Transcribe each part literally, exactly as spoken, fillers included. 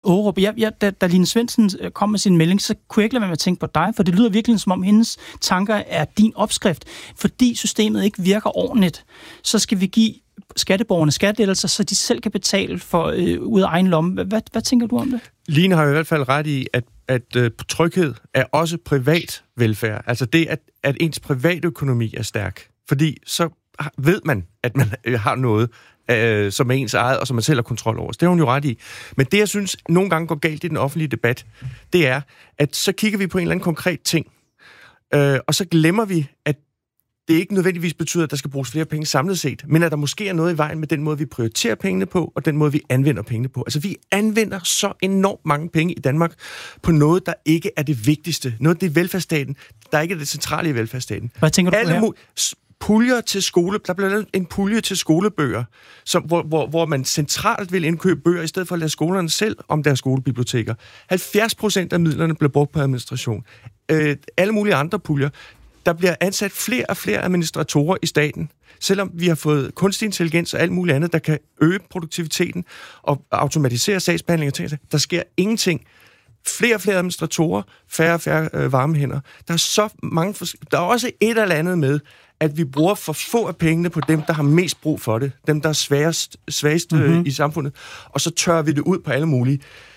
Aarup. Jeg, jeg, da, da Line Svendsen kom med sin melding, så kunne jeg ikke lade være med at tænke på dig, for det lyder virkelig som om hendes tanker er din opskrift. Fordi systemet ikke virker ordentligt, så skal vi give skatteborgerne skattelettelser, så de selv kan betale for øh, ud af egen lomme. Hvad, hvad tænker du om det? Line har i hvert fald ret i, at, at uh, tryghed er også privat velfærd. Altså det, at, at ens privatøkonomi er stærk. Fordi så ved man, at man øh, har noget, øh, som er ens eget, og som man selv har kontrol over. Det har hun jo ret i. Men det, jeg synes, nogle gange går galt i den offentlige debat, det er, at så kigger vi på en eller anden konkret ting, øh, og så glemmer vi, at det ikke nødvendigvis betyder, at der skal bruges flere penge samlet set, men at der måske er noget i vejen med den måde, vi prioriterer pengene på, og den måde, vi anvender pengene på. Altså, vi anvender så enormt mange penge i Danmark på noget, der ikke er det vigtigste. Noget, det er velfærdsstaten, der ikke er det centrale i velfærdsstaten. Hvad tænker du på her? Mu- puljer til skole, der bliver lavet en pulje til skolebøger, som, hvor, hvor, hvor man centralt vil indkøbe bøger, i stedet for at lade skolerne selv om deres skolebiblioteker. halvfjerds procent af midlerne bliver brugt på administration. Øh, alle mulige andre puljer. Der bliver ansat flere og flere administratorer i staten, selvom vi har fået kunstig intelligens og alt muligt andet, der kan øge produktiviteten og automatisere sagsbehandling og ting. Der sker ingenting. Flere og flere administratorer, færre og færre øh, varme hænder. Der er så mange fors- Der er også et eller andet med, at vi bruger for få af pengene på dem, der har mest brug for det. Dem, der er sværest, svagest øh, mm-hmm. i samfundet. Og så tørrer vi det ud på alle mulige.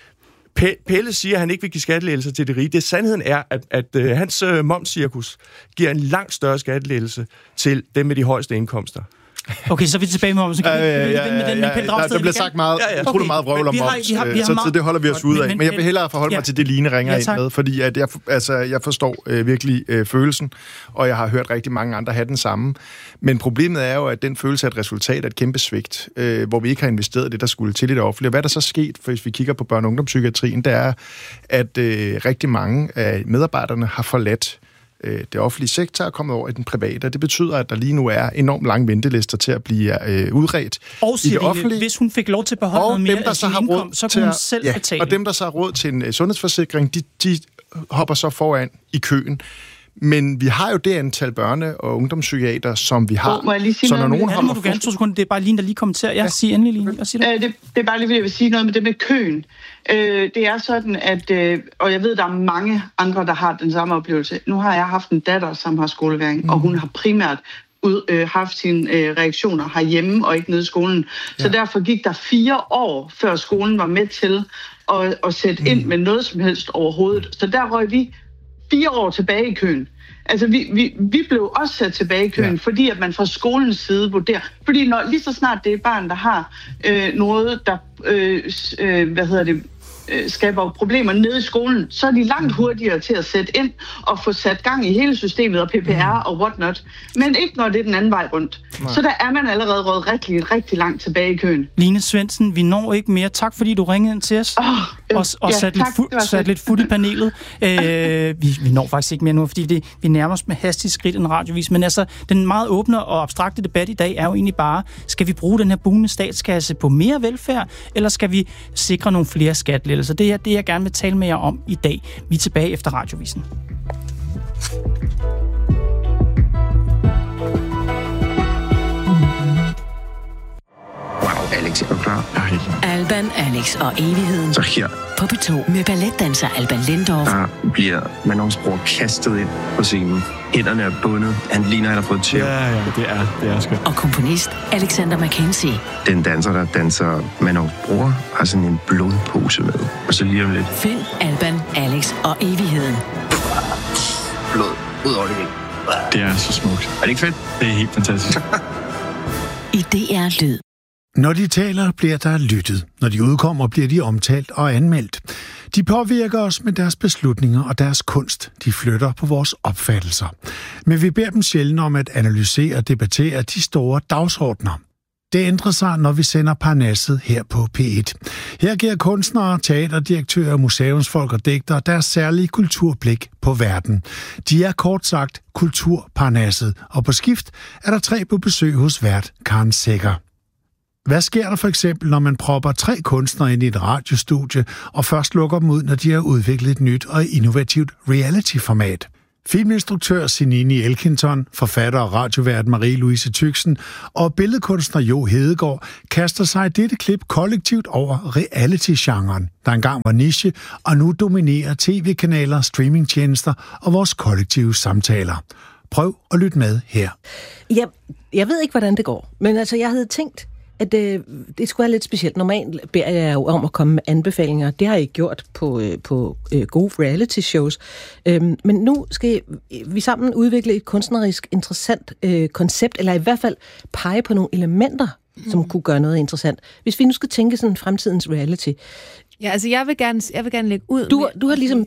Pelle siger, at han ikke vil give skattelettelser til det rige. Det sandheden er, at, at, at hans uh, momscirkus giver en langt større skattelettelse til dem med de højeste indkomster. Okay, så er vi tilbage med om, så kan ja, ja, vi ja, vende med den ja, Pelle ja, Dragsted. der bliver sagt meget, ja, ja. utrolig okay. meget vrøvl om moms, så, så det holder vi os ud af. Men, men jeg vil hellere forholde ja. mig til det, Line ringer ja, ind med, fordi at jeg, altså, jeg forstår øh, virkelig øh, følelsen, og jeg har hørt rigtig mange andre have den samme. Men problemet er jo, at den følelse er et resultat af et kæmpe svigt, øh, hvor vi ikke har investeret det, der skulle til i det offentlige. Hvad er der så sket, for hvis vi kigger på børne- og ungdomspsykiatrien, det er, at øh, rigtig mange af medarbejderne har forladt det offentlige sektor er kommet over i den private, og det betyder, at der lige nu er enormt lange ventelister til at blive øh, udredt og i det offentlige. Hvis hun fik lov til at beholde noget mere af sin indkomst, så kunne hun selv ja, betale. Og dem, der så har råd til en uh, sundhedsforsikring, de, de hopper så foran i køen. Men vi har jo det antal børne- og ungdomspsykiater, som vi har. Oh, må jeg lige sige så når nogen ja, må du gerne to sekunder. Det er bare Line, der lige kommenterer. Jeg ja. siger endelig, Line. Hvad siger du? Øh, det, det er bare lige, fordi jeg vil sige noget med det med køen. Øh, det er sådan, at, øh, og jeg ved, der er mange andre, der har den samme oplevelse. Nu har jeg haft en datter, som har skoleværing, mm. og hun har primært ud, øh, haft sine øh, reaktioner herhjemme og ikke nede i skolen. Så ja. derfor gik der fire år, før skolen var med til at, at sætte mm. ind med noget som helst overhovedet. Så der røg vi fire år tilbage i køen. Altså, vi, vi, vi blev også sat tilbage i køen, ja. fordi at man fra skolens side vurderer. Fordi når, lige så snart det er barn, der har øh, noget, der øh, øh, hvad hedder det, øh, skaber problemer nede i skolen, så er de langt hurtigere til at sætte ind og få sat gang i hele systemet og P P R og whatnot. Men ikke når det er den anden vej rundt. Nej. Så der er man allerede råd rigtig, rigtig langt tilbage i køen. Line Svendsen, vi når ikke mere. Tak fordi du ringede ind til os oh, øh, og, og ja, satte lidt, fu- sat lidt fut i panelet. øh, vi, vi når faktisk ikke mere nu, fordi det, vi nærmer os med hastigt skridt en radiovis. Men altså, den meget åbne og abstrakte debat i dag er jo egentlig bare, skal vi bruge den her bugnende statskasse på mere velfærd, eller skal vi sikre nogle flere skattelettelser? Det er det, jeg gerne vil tale med jer om i dag. Vi er tilbage efter radiovisen. Alex, er du klar? Nej. Alban, Alex og evigheden. Så her. På P to med balletdanser Alban Lindorff. Der bliver Manons bror kastet ind på scenen. Hænderne er bundet. Han ligner, han har fået tæv. Ja, ja, det er, det er skønt. Og komponist Alexander Mackenzie. Den danser, der danser Manons bror, har sådan en blodpose med. Og så lige om lidt. Find Alban, Alex og evigheden. Blod ud over det hele. Det er så smukt. Er det ikke fedt? Det er helt fantastisk. I D R Lyd. Når de taler, bliver der lyttet. Når de udkommer, bliver de omtalt og anmeldt. De påvirker os med deres beslutninger og deres kunst. De flytter på vores opfattelser. Men vi beder dem sjældent om at analysere og debattere de store dagsordner. Det ændrer sig, når vi sender Parnasset her på P et. Her giver kunstnere, teaterdirektører, museumsfolk og digtere deres særlige kulturblik på verden. De er kort sagt Kulturparnasset, og på skift er der tre på besøg hos vært Karen Secher. Hvad sker der for eksempel, når man propper tre kunstnere ind i et radiostudie og først lukker dem ud, når de har udviklet et nyt og innovativt reality-format? Filminstruktør Sinini Elkington, forfatter og radiovært Marie-Louise Tüxen og billedkunstner Jo Hedegaard kaster sig i dette klip kollektivt over reality-genren, der engang var niche og nu dominerer tv-kanaler, streamingtjenester og vores kollektive samtaler. Prøv at lytte med her. Ja, jeg ved ikke, hvordan det går, men altså, jeg havde tænkt, at øh, det skulle være lidt specielt. Normalt beder jeg jo om at komme med anbefalinger. Det har jeg ikke gjort på, øh, på øh, gode reality-shows. Øhm, men nu skal vi sammen udvikle et kunstnerisk interessant øh, koncept, eller i hvert fald pege på nogle elementer, mm. som kunne gøre noget interessant. Hvis vi nu skal tænke sådan fremtidens reality. Ja, altså jeg vil gerne, jeg vil gerne lægge ud. Du, du har ligesom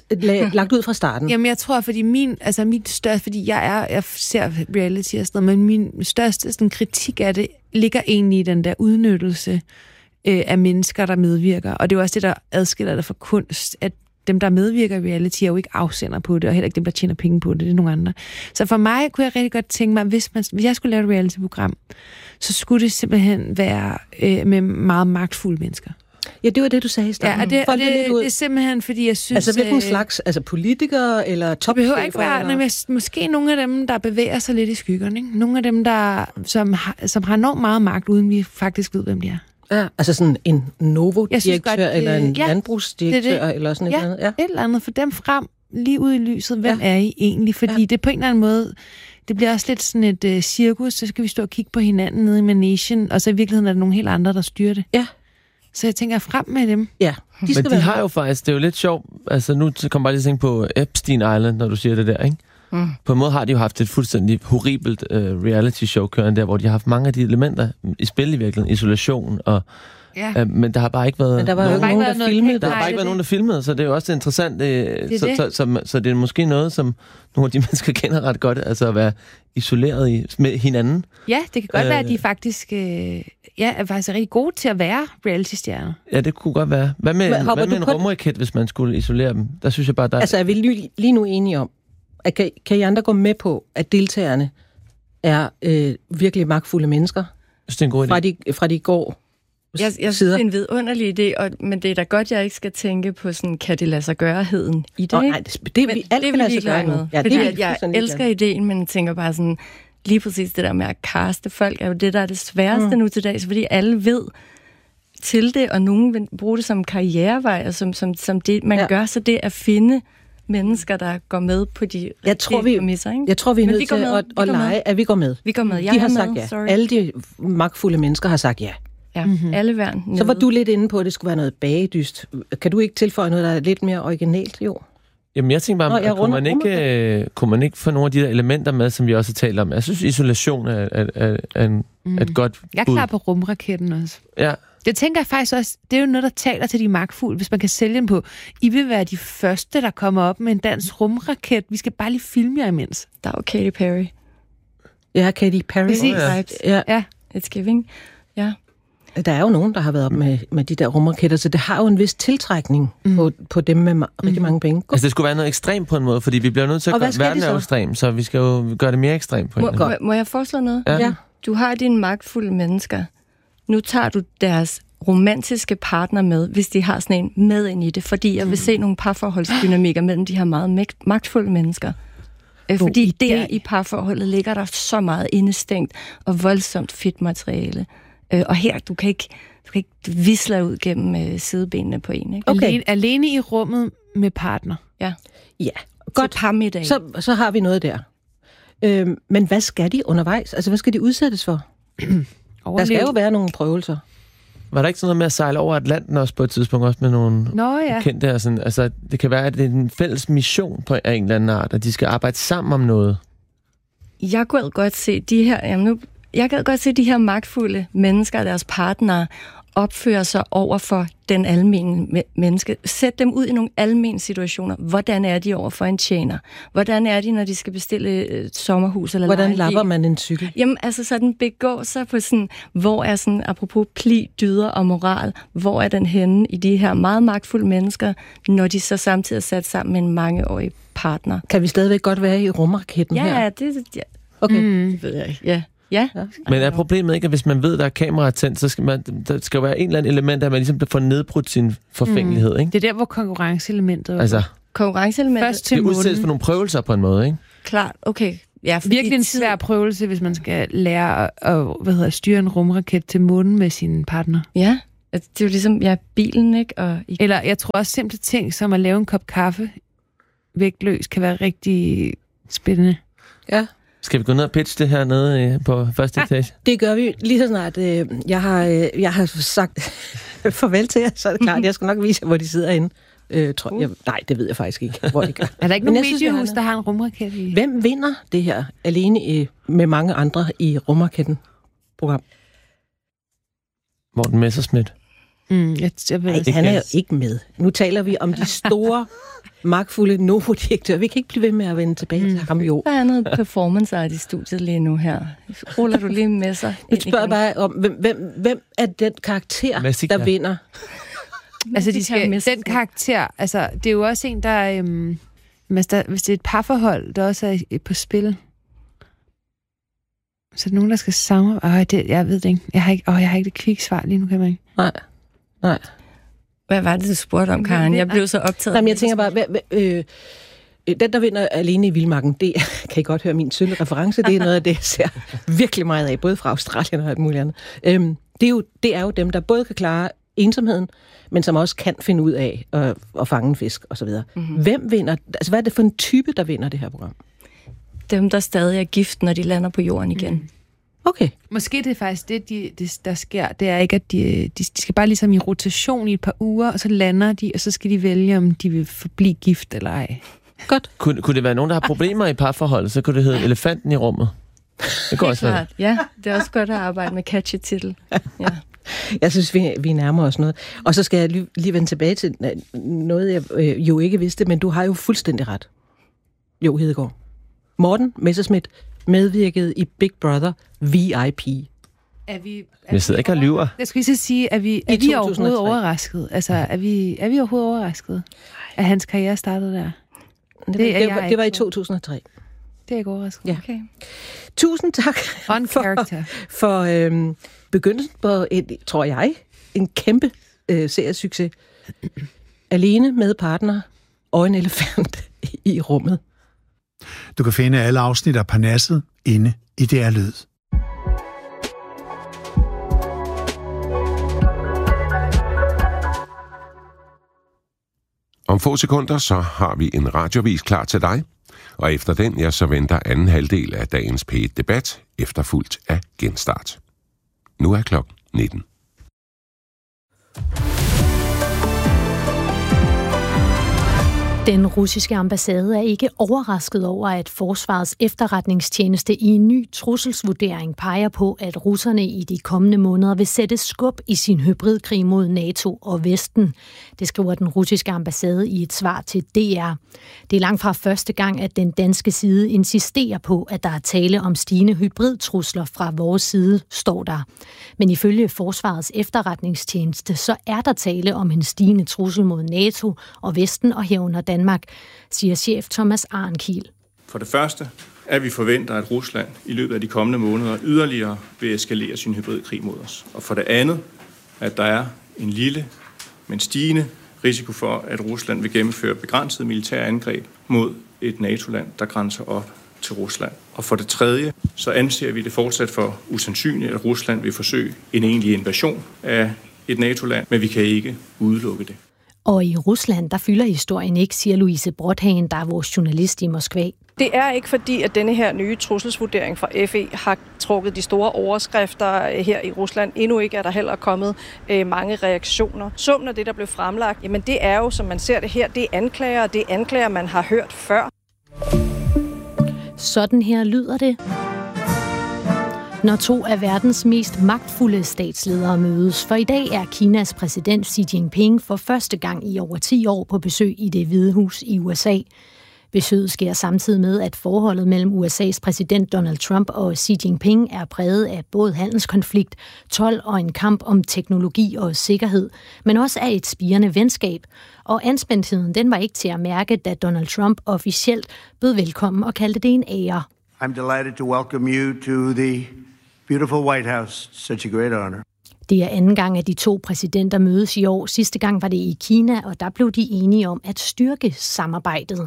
lagt ud fra starten. Jamen, jeg tror, fordi min, altså min største, fordi jeg er, jeg ser reality og sådan noget, men min største sådan, kritik af det ligger egentlig i den der udnyttelse øh, af mennesker, der medvirker. Og det er jo også det, der adskiller det fra kunst, at dem, der medvirker i reality, er jo ikke afsender på det, og heller ikke dem, der tjener penge på det, det er nogle andre. Så for mig kunne jeg rigtig godt tænke mig, hvis, man, hvis jeg skulle lave et reality-program, så skulle det simpelthen være øh, med meget magtfulde mennesker. Ja, det var det, du sagde i starten. Ja, og det, og det, det er simpelthen, fordi jeg synes... Altså, hvilken slags? Altså, politikere eller topchefer? Det behøver ikke være, eller? Måske nogle af dem, der bevæger sig lidt i skyggerne, ikke? Nogle af dem, der, som, har, som har enormt meget magt, uden vi faktisk ved, hvem de er. Ja, altså sådan en Novo-direktør, godt, eller en ja, landbrugsdirektør, det det. eller sådan et ja, eller andet. Ja, et eller andet. For dem frem, lige ud i lyset, hvem ja. er I egentlig? Fordi ja. det på en eller anden måde... Det bliver også lidt sådan et uh, cirkus, så skal vi stå og kigge på hinanden nede i managen, og så i virkeligheden er der nogle helt andre, der styrer det. Ja. Så jeg tænker frem med dem. Ja, de Men de være. har jo faktisk, det er jo lidt sjovt, altså nu kommer bare lige at tænke på Epstein Island, når du siger det der, ikke? Mm. På en måde har de jo haft et fuldstændig horribelt uh, reality-show kørende der, hvor de har haft mange af de elementer i spil i virkeligheden, isolation og... Ja. Uh, men der har bare ikke været... Men der var jo ikke nogen, der, der filmede. Der har bare ikke været nogen, der filmede, så det er jo også interessant. Det, det så, det. Så, så, så, så det er måske noget, som nogle af de mennesker kender ret godt, altså at være isoleret i, med hinanden. Ja, det kan godt uh, være, at de faktisk, øh, ja, er faktisk rigtig gode til at være reality-stjerner. Ja, det kunne godt være. Hvad med, hvad med en kun... rumraket, hvis man skulle isolere dem? Der synes jeg bare, der... Altså, er vi lige, lige nu enige om, at kan, kan I andre gå med på, at deltagerne er øh, virkelig magtfulde mennesker? Jeg synes, det er en god idé. Fra de, fra de går... Jeg, jeg synes, det er en vidunderlig idé, og, men det er da godt, jeg ikke skal tænke på sådan, kan det lade sig gøre-heden i det? Oh, nej, det, det, men, vi alt det kan lade sig gøre med. Ja, fordi det, jeg elsker ideen, men tænker bare sådan, lige præcis det der med at kaste folk, er jo det, der er det sværeste mm. nu til dags, fordi alle ved til det, og nogen vil bruge det som karrierevej, og som, som, som det, man ja. gør, så det at finde mennesker, der går med på de jeg tror, vi, præmisser, ikke? Jeg tror, vi er nødt til at, at lege, at vi går med. Vi går med. Jeg de har med. sagt ja. Sorry. Alle de magtfulde mennesker har sagt ja. Ja, mm-hmm. alle værn. Så var du lidt inde på, at det skulle være noget bagedyst. Kan du ikke tilføje noget, der er lidt mere originalt, jo? Jamen, jeg tænker bare, Nå, jeg kunne, man ikke, øh, kunne man ikke få nogle af de der elementer med, som vi også har talt om? Jeg synes, isolation er, er, er, er en, mm. et godt bud. Jeg er klar på rumraketten også. Ja. Det tænker jeg faktisk også, det er jo noget, der taler til de magtfulde, hvis man kan sælge dem på. I vil være de første, der kommer op med en dansk rumraket. Vi skal bare lige filme jer imens. Der er jo Katy Perry. Ja, Katy Perry. Præcis. Ja. ja. It's giving. Ja. Der er jo nogen, der har været op med, med de der rumraketter, så det har jo en vis tiltrækning mm. på, på dem med ma- rigtig mange penge. Altså, det skulle være noget ekstremt på en måde, fordi vi bliver nødt til at gøre verden er ekstrem, så vi skal jo gøre det mere ekstremt på en måde. Må jeg foreslå noget? Ja. ja. Du har dine magtfulde mennesker. Nu tager du deres romantiske partner med, hvis de har sådan en med ind i det, fordi jeg vil se nogle parforholdsdynamikker mellem de her meget magtfulde mennesker. Fordi der i parforholdet ligger der så meget indestængt og voldsomt fedt materiale. Og her, du kan ikke, du kan ikke visle ud gennem øh, sidebenene på en. Ikke? Okay. Alene, alene i rummet med partner. Ja. Ja, godt. Så, så har vi noget der. Øhm, men hvad skal de undervejs? Altså, hvad skal de udsættes for? Der skal jo være nogle prøvelser. Var der ikke sådan noget med at sejle over Atlanten også på et tidspunkt, også med nogle Nå, ja. kendte her? Sådan, altså, det kan være, at det er en fælles mission på en eller anden art, at de skal arbejde sammen om noget. Jeg kunne godt se de her... Jamen nu Jeg kan godt se, at de her magtfulde mennesker og deres partnere opfører sig over for den almene menneske. Sæt dem ud i nogle almene situationer. Hvordan er de over for en tjener? Hvordan er de, når de skal bestille et sommerhus? Eller hvordan lapper man en cykel? Jamen, altså sådan begå sig på sådan, hvor er sådan, apropos pli, dyder og moral, hvor er den henne i de her meget magtfulde mennesker, når de så samtidig er sat sammen med en mangeårig partner? Kan vi stadigvæk godt være i rumraketten ja, her? Ja, det, ja. Okay. Mm. Det ved jeg ikke. Ja. Ja. Men er problemet ikke, at hvis man ved, at der er kamera tændt, så skal man, der skal være en eller anden element, at man ligesom får nedbrudt sin forfængelighed, ikke? Det er der, hvor konkurrenceelementet altså. konkurrenceelementet. Først til månen. Vi udsættes for nogle prøvelser på en måde, ikke? Klart, okay. Ja, virkelig en svær prøvelse, hvis man skal lære at, at hvad hedder, styre en rumraket til månen med sin partner. Ja, det er jo ligesom, ja, bilen, ikke? Og i... Eller jeg tror også simple ting, som at lave en kop kaffe vægtløs, kan være rigtig spændende. Ja. Skal vi gå ned og pitche det her nede på første etage? Ja, det gør vi lige så snart. Øh, jeg, har, øh, jeg har sagt farvel til jer, så er det klart. Jeg skal nok vise jer, hvor de sidder inde. Øh, tror, jeg, nej, det ved jeg faktisk ikke, hvor de gør. Er der ikke nogen mediehus, der har en rumraket i? Hvem vinder det her alene i, med mange andre i rumraketten-program? Morten Messerschmidt. Mm, jeg, jeg ved, Ej, han er jo ikke med. Nu taler vi om de store, magtfulde Novo-direktører. Vi kan ikke blive ved med at vende tilbage mm. til ham, jo. Der er noget performance art i studiet lige nu her. Ruller du lige med sig? Jeg spørger bare om, hvem, hvem, hvem er den karakter, Messica. der vinder? Altså, de skal, den karakter, altså, det er jo også en, der, øhm, hvis, der, hvis det er et parforhold, der også er på spil, så er der nogen, der skal samarbejde. Øh, jeg ved det ikke. Jeg har ikke, åh, jeg har ikke det kviksvar lige nu, kan man ikke. Nej, nej. Hvad var det, du spurgte om, Karen? Jeg blev så optaget. Nej, men jeg tænker bare, hvad, hvad, øh, den, der vinder alene i Vildmarken, det kan I godt høre min sølle reference, det er noget af det, jeg ser virkelig meget af, både fra Australien og alt muligt andet. Øhm, det, er jo, det er jo dem, der både kan klare ensomheden, men som også kan finde ud af at, at fange en fisk, og så videre. Mm-hmm. Hvem vinder? Altså, hvad er det for en type, der vinder det her program? Dem, der stadig er gift, når de lander på jorden igen. Mm. Okay. Måske det er faktisk det, de, det, der sker. Det er ikke, at de, de, de skal bare ligesom i rotation i et par uger, og så lander de, og så skal de vælge, om de vil forblive gift eller ej. Godt. Kun, kunne det være nogen, der har problemer i parforholdet, så kunne det hedde Elefanten i rummet. Det går også klart. Ja, det er også godt at arbejde med catchy titel. Ja. Jeg synes, vi, vi nærmer os noget. Og så skal jeg lige, lige vende tilbage til noget, jeg øh, jo ikke vidste, men du har jo fuldstændig ret. Jo, Hedegaard. Morten Messerschmidt medvirkede i Big Brother V I P. Er vi, er jeg sidder ikke og lyver. Jeg skal lige så sige, er vi, er vi overhovedet overrasket? Altså, er vi, er vi overhovedet overrasket, at hans karriere startede der? Det, det, det, var, det var i to tusind og tre. Det er ikke overrasket. Ja. Okay. Tusind tak On for, for øhm, begyndelsen på, et, tror jeg, en kæmpe øh, seriesucces. Alene med partner og en elefant i rummet. Du kan finde alle afsnit af Parnasset inde i D R Lyd. Om få sekunder så har vi en radiovis klar til dig, og efter den, ja, så venter anden halvdel af dagens P et-debat, efterfulgt af genstart. Nu er klokken nitten. Den russiske ambassade er ikke overrasket over, at Forsvarets efterretningstjeneste i en ny trusselsvurdering peger på, at russerne i de kommende måneder vil sætte skub i sin hybridkrig mod NATO og Vesten. Det skriver den russiske ambassade i et svar til D R. Det er langt fra første gang, at den danske side insisterer på, at der er tale om stigende hybridtrusler fra vores side, står der. Men ifølge Forsvarets efterretningstjeneste, så er der tale om en stigende trussel mod NATO og Vesten og herunder Danmark, siger chef Thomas Arnkiel. For det første, at vi forventer, at Rusland i løbet af de kommende måneder yderligere vil eskalere sin hybridkrig mod os. Og for det andet, at der er en lille, men stigende risiko for, at Rusland vil gennemføre begrænsede militære angreb mod et NATO-land, der grænser op til Rusland. Og for det tredje, så anser vi det fortsat for usandsynligt, at Rusland vil forsøge en egentlig invasion af et NATO-land, men vi kan ikke udelukke det. Og i Rusland, der fylder historien ikke, siger Louise Brodhagen, der er vores journalist i Moskva. Det er ikke fordi, at denne her nye trusselsvurdering fra F E har trukket de store overskrifter her i Rusland. Endnu ikke er der heller kommet øh, mange reaktioner. Summen af det, der blev fremlagt, jamen det er jo, som man ser det her, det er anklager, det er anklager, man har hørt før. Sådan her lyder det, når to af verdens mest magtfulde statsledere mødes. For i dag er Kinas præsident Xi Jinping for første gang i over ti år på besøg i Det Hvide Hus i U S A. Besøget sker samtidig med, at forholdet mellem U S A's præsident Donald Trump og Xi Jinping er præget af både handelskonflikt, told og en kamp om teknologi og sikkerhed, men også af et spirende venskab. Og anspændtheden, den var ikke til at mærke, da Donald Trump officielt bød velkommen og kaldte det en ære. I'm delighted to welcome you to the beautiful White House. Such a great honor. Det er anden gang, at de to præsidenter mødes i år. Sidste gang var det i Kina, og der blev de enige om at styrke samarbejdet.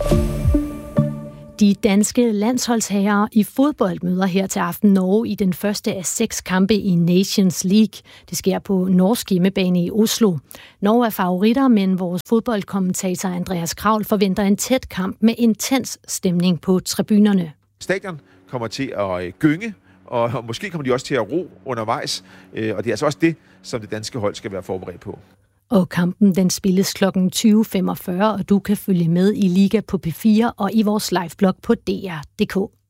De danske landsholdsherrer i fodbold møder her til aften Norge i den første af seks kampe i Nations League. Det sker på norsk hjemmebane i Oslo. Norge er favoritter, men vores fodboldkommentator Andreas Kravl forventer en tæt kamp med intens stemning på tribunerne. Stadion kommer til at gynge, og måske kommer de også til at ro undervejs. Og det er altså også det, som det danske hold skal være forberedt på. Og kampen den spilles klokken tyve femogfyrre, og du kan følge med i Liga på P fire og i vores liveblog på D R punktum d k.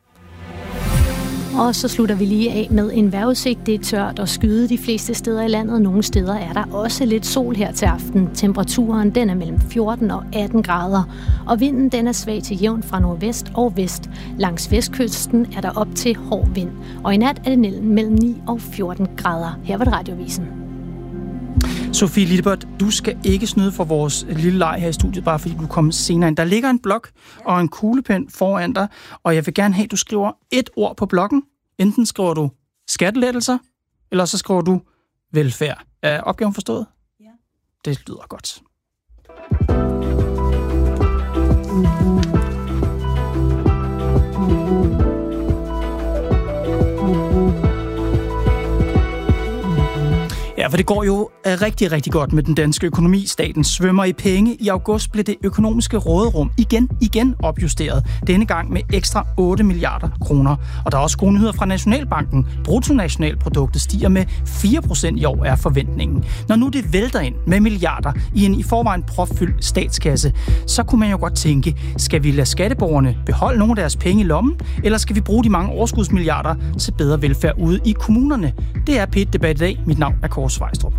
Og så slutter vi lige af med en vejrudsigt. Det er tørt og skyde de fleste steder i landet. Nogle steder er der også lidt sol her til aften. Temperaturen den er mellem fjorten og atten grader. Og vinden den er svag til jævn fra nordvest og vest. Langs vestkysten er der op til hård vind. Og i nat er det mellem ni og fjorten grader. Her var det Radiovisen. Sofie Lippert, du skal ikke snyde for vores lille leg her i studiet, bare fordi du kommer senere ind. Der ligger en blok og en kuglepen foran dig, og jeg vil gerne have, at du skriver et ord på blokken. Enten skriver du skattelettelser, eller så skriver du velfærd. Er opgaven forstået? Ja. Det lyder godt. Ja, for det går jo rigtig, rigtig godt med den danske økonomi. Staten svømmer i penge. I august blev det økonomiske råderum igen, igen opjusteret. Denne gang med ekstra otte milliarder kroner. Og der er også gode nyheder fra Nationalbanken. Bruttonationalproduktet stiger med fire procent i år, er forventningen. Når nu det vælter ind med milliarder i en i forvejen propfyldt statskasse, så kunne man jo godt tænke, skal vi lade skatteborgerne beholde nogle af deres penge i lommen, eller skal vi bruge de mange overskudsmilliarder til bedre velfærd ude i kommunerne? Det er P et Debat i dag. Mit navn er Kåre Svejstrup.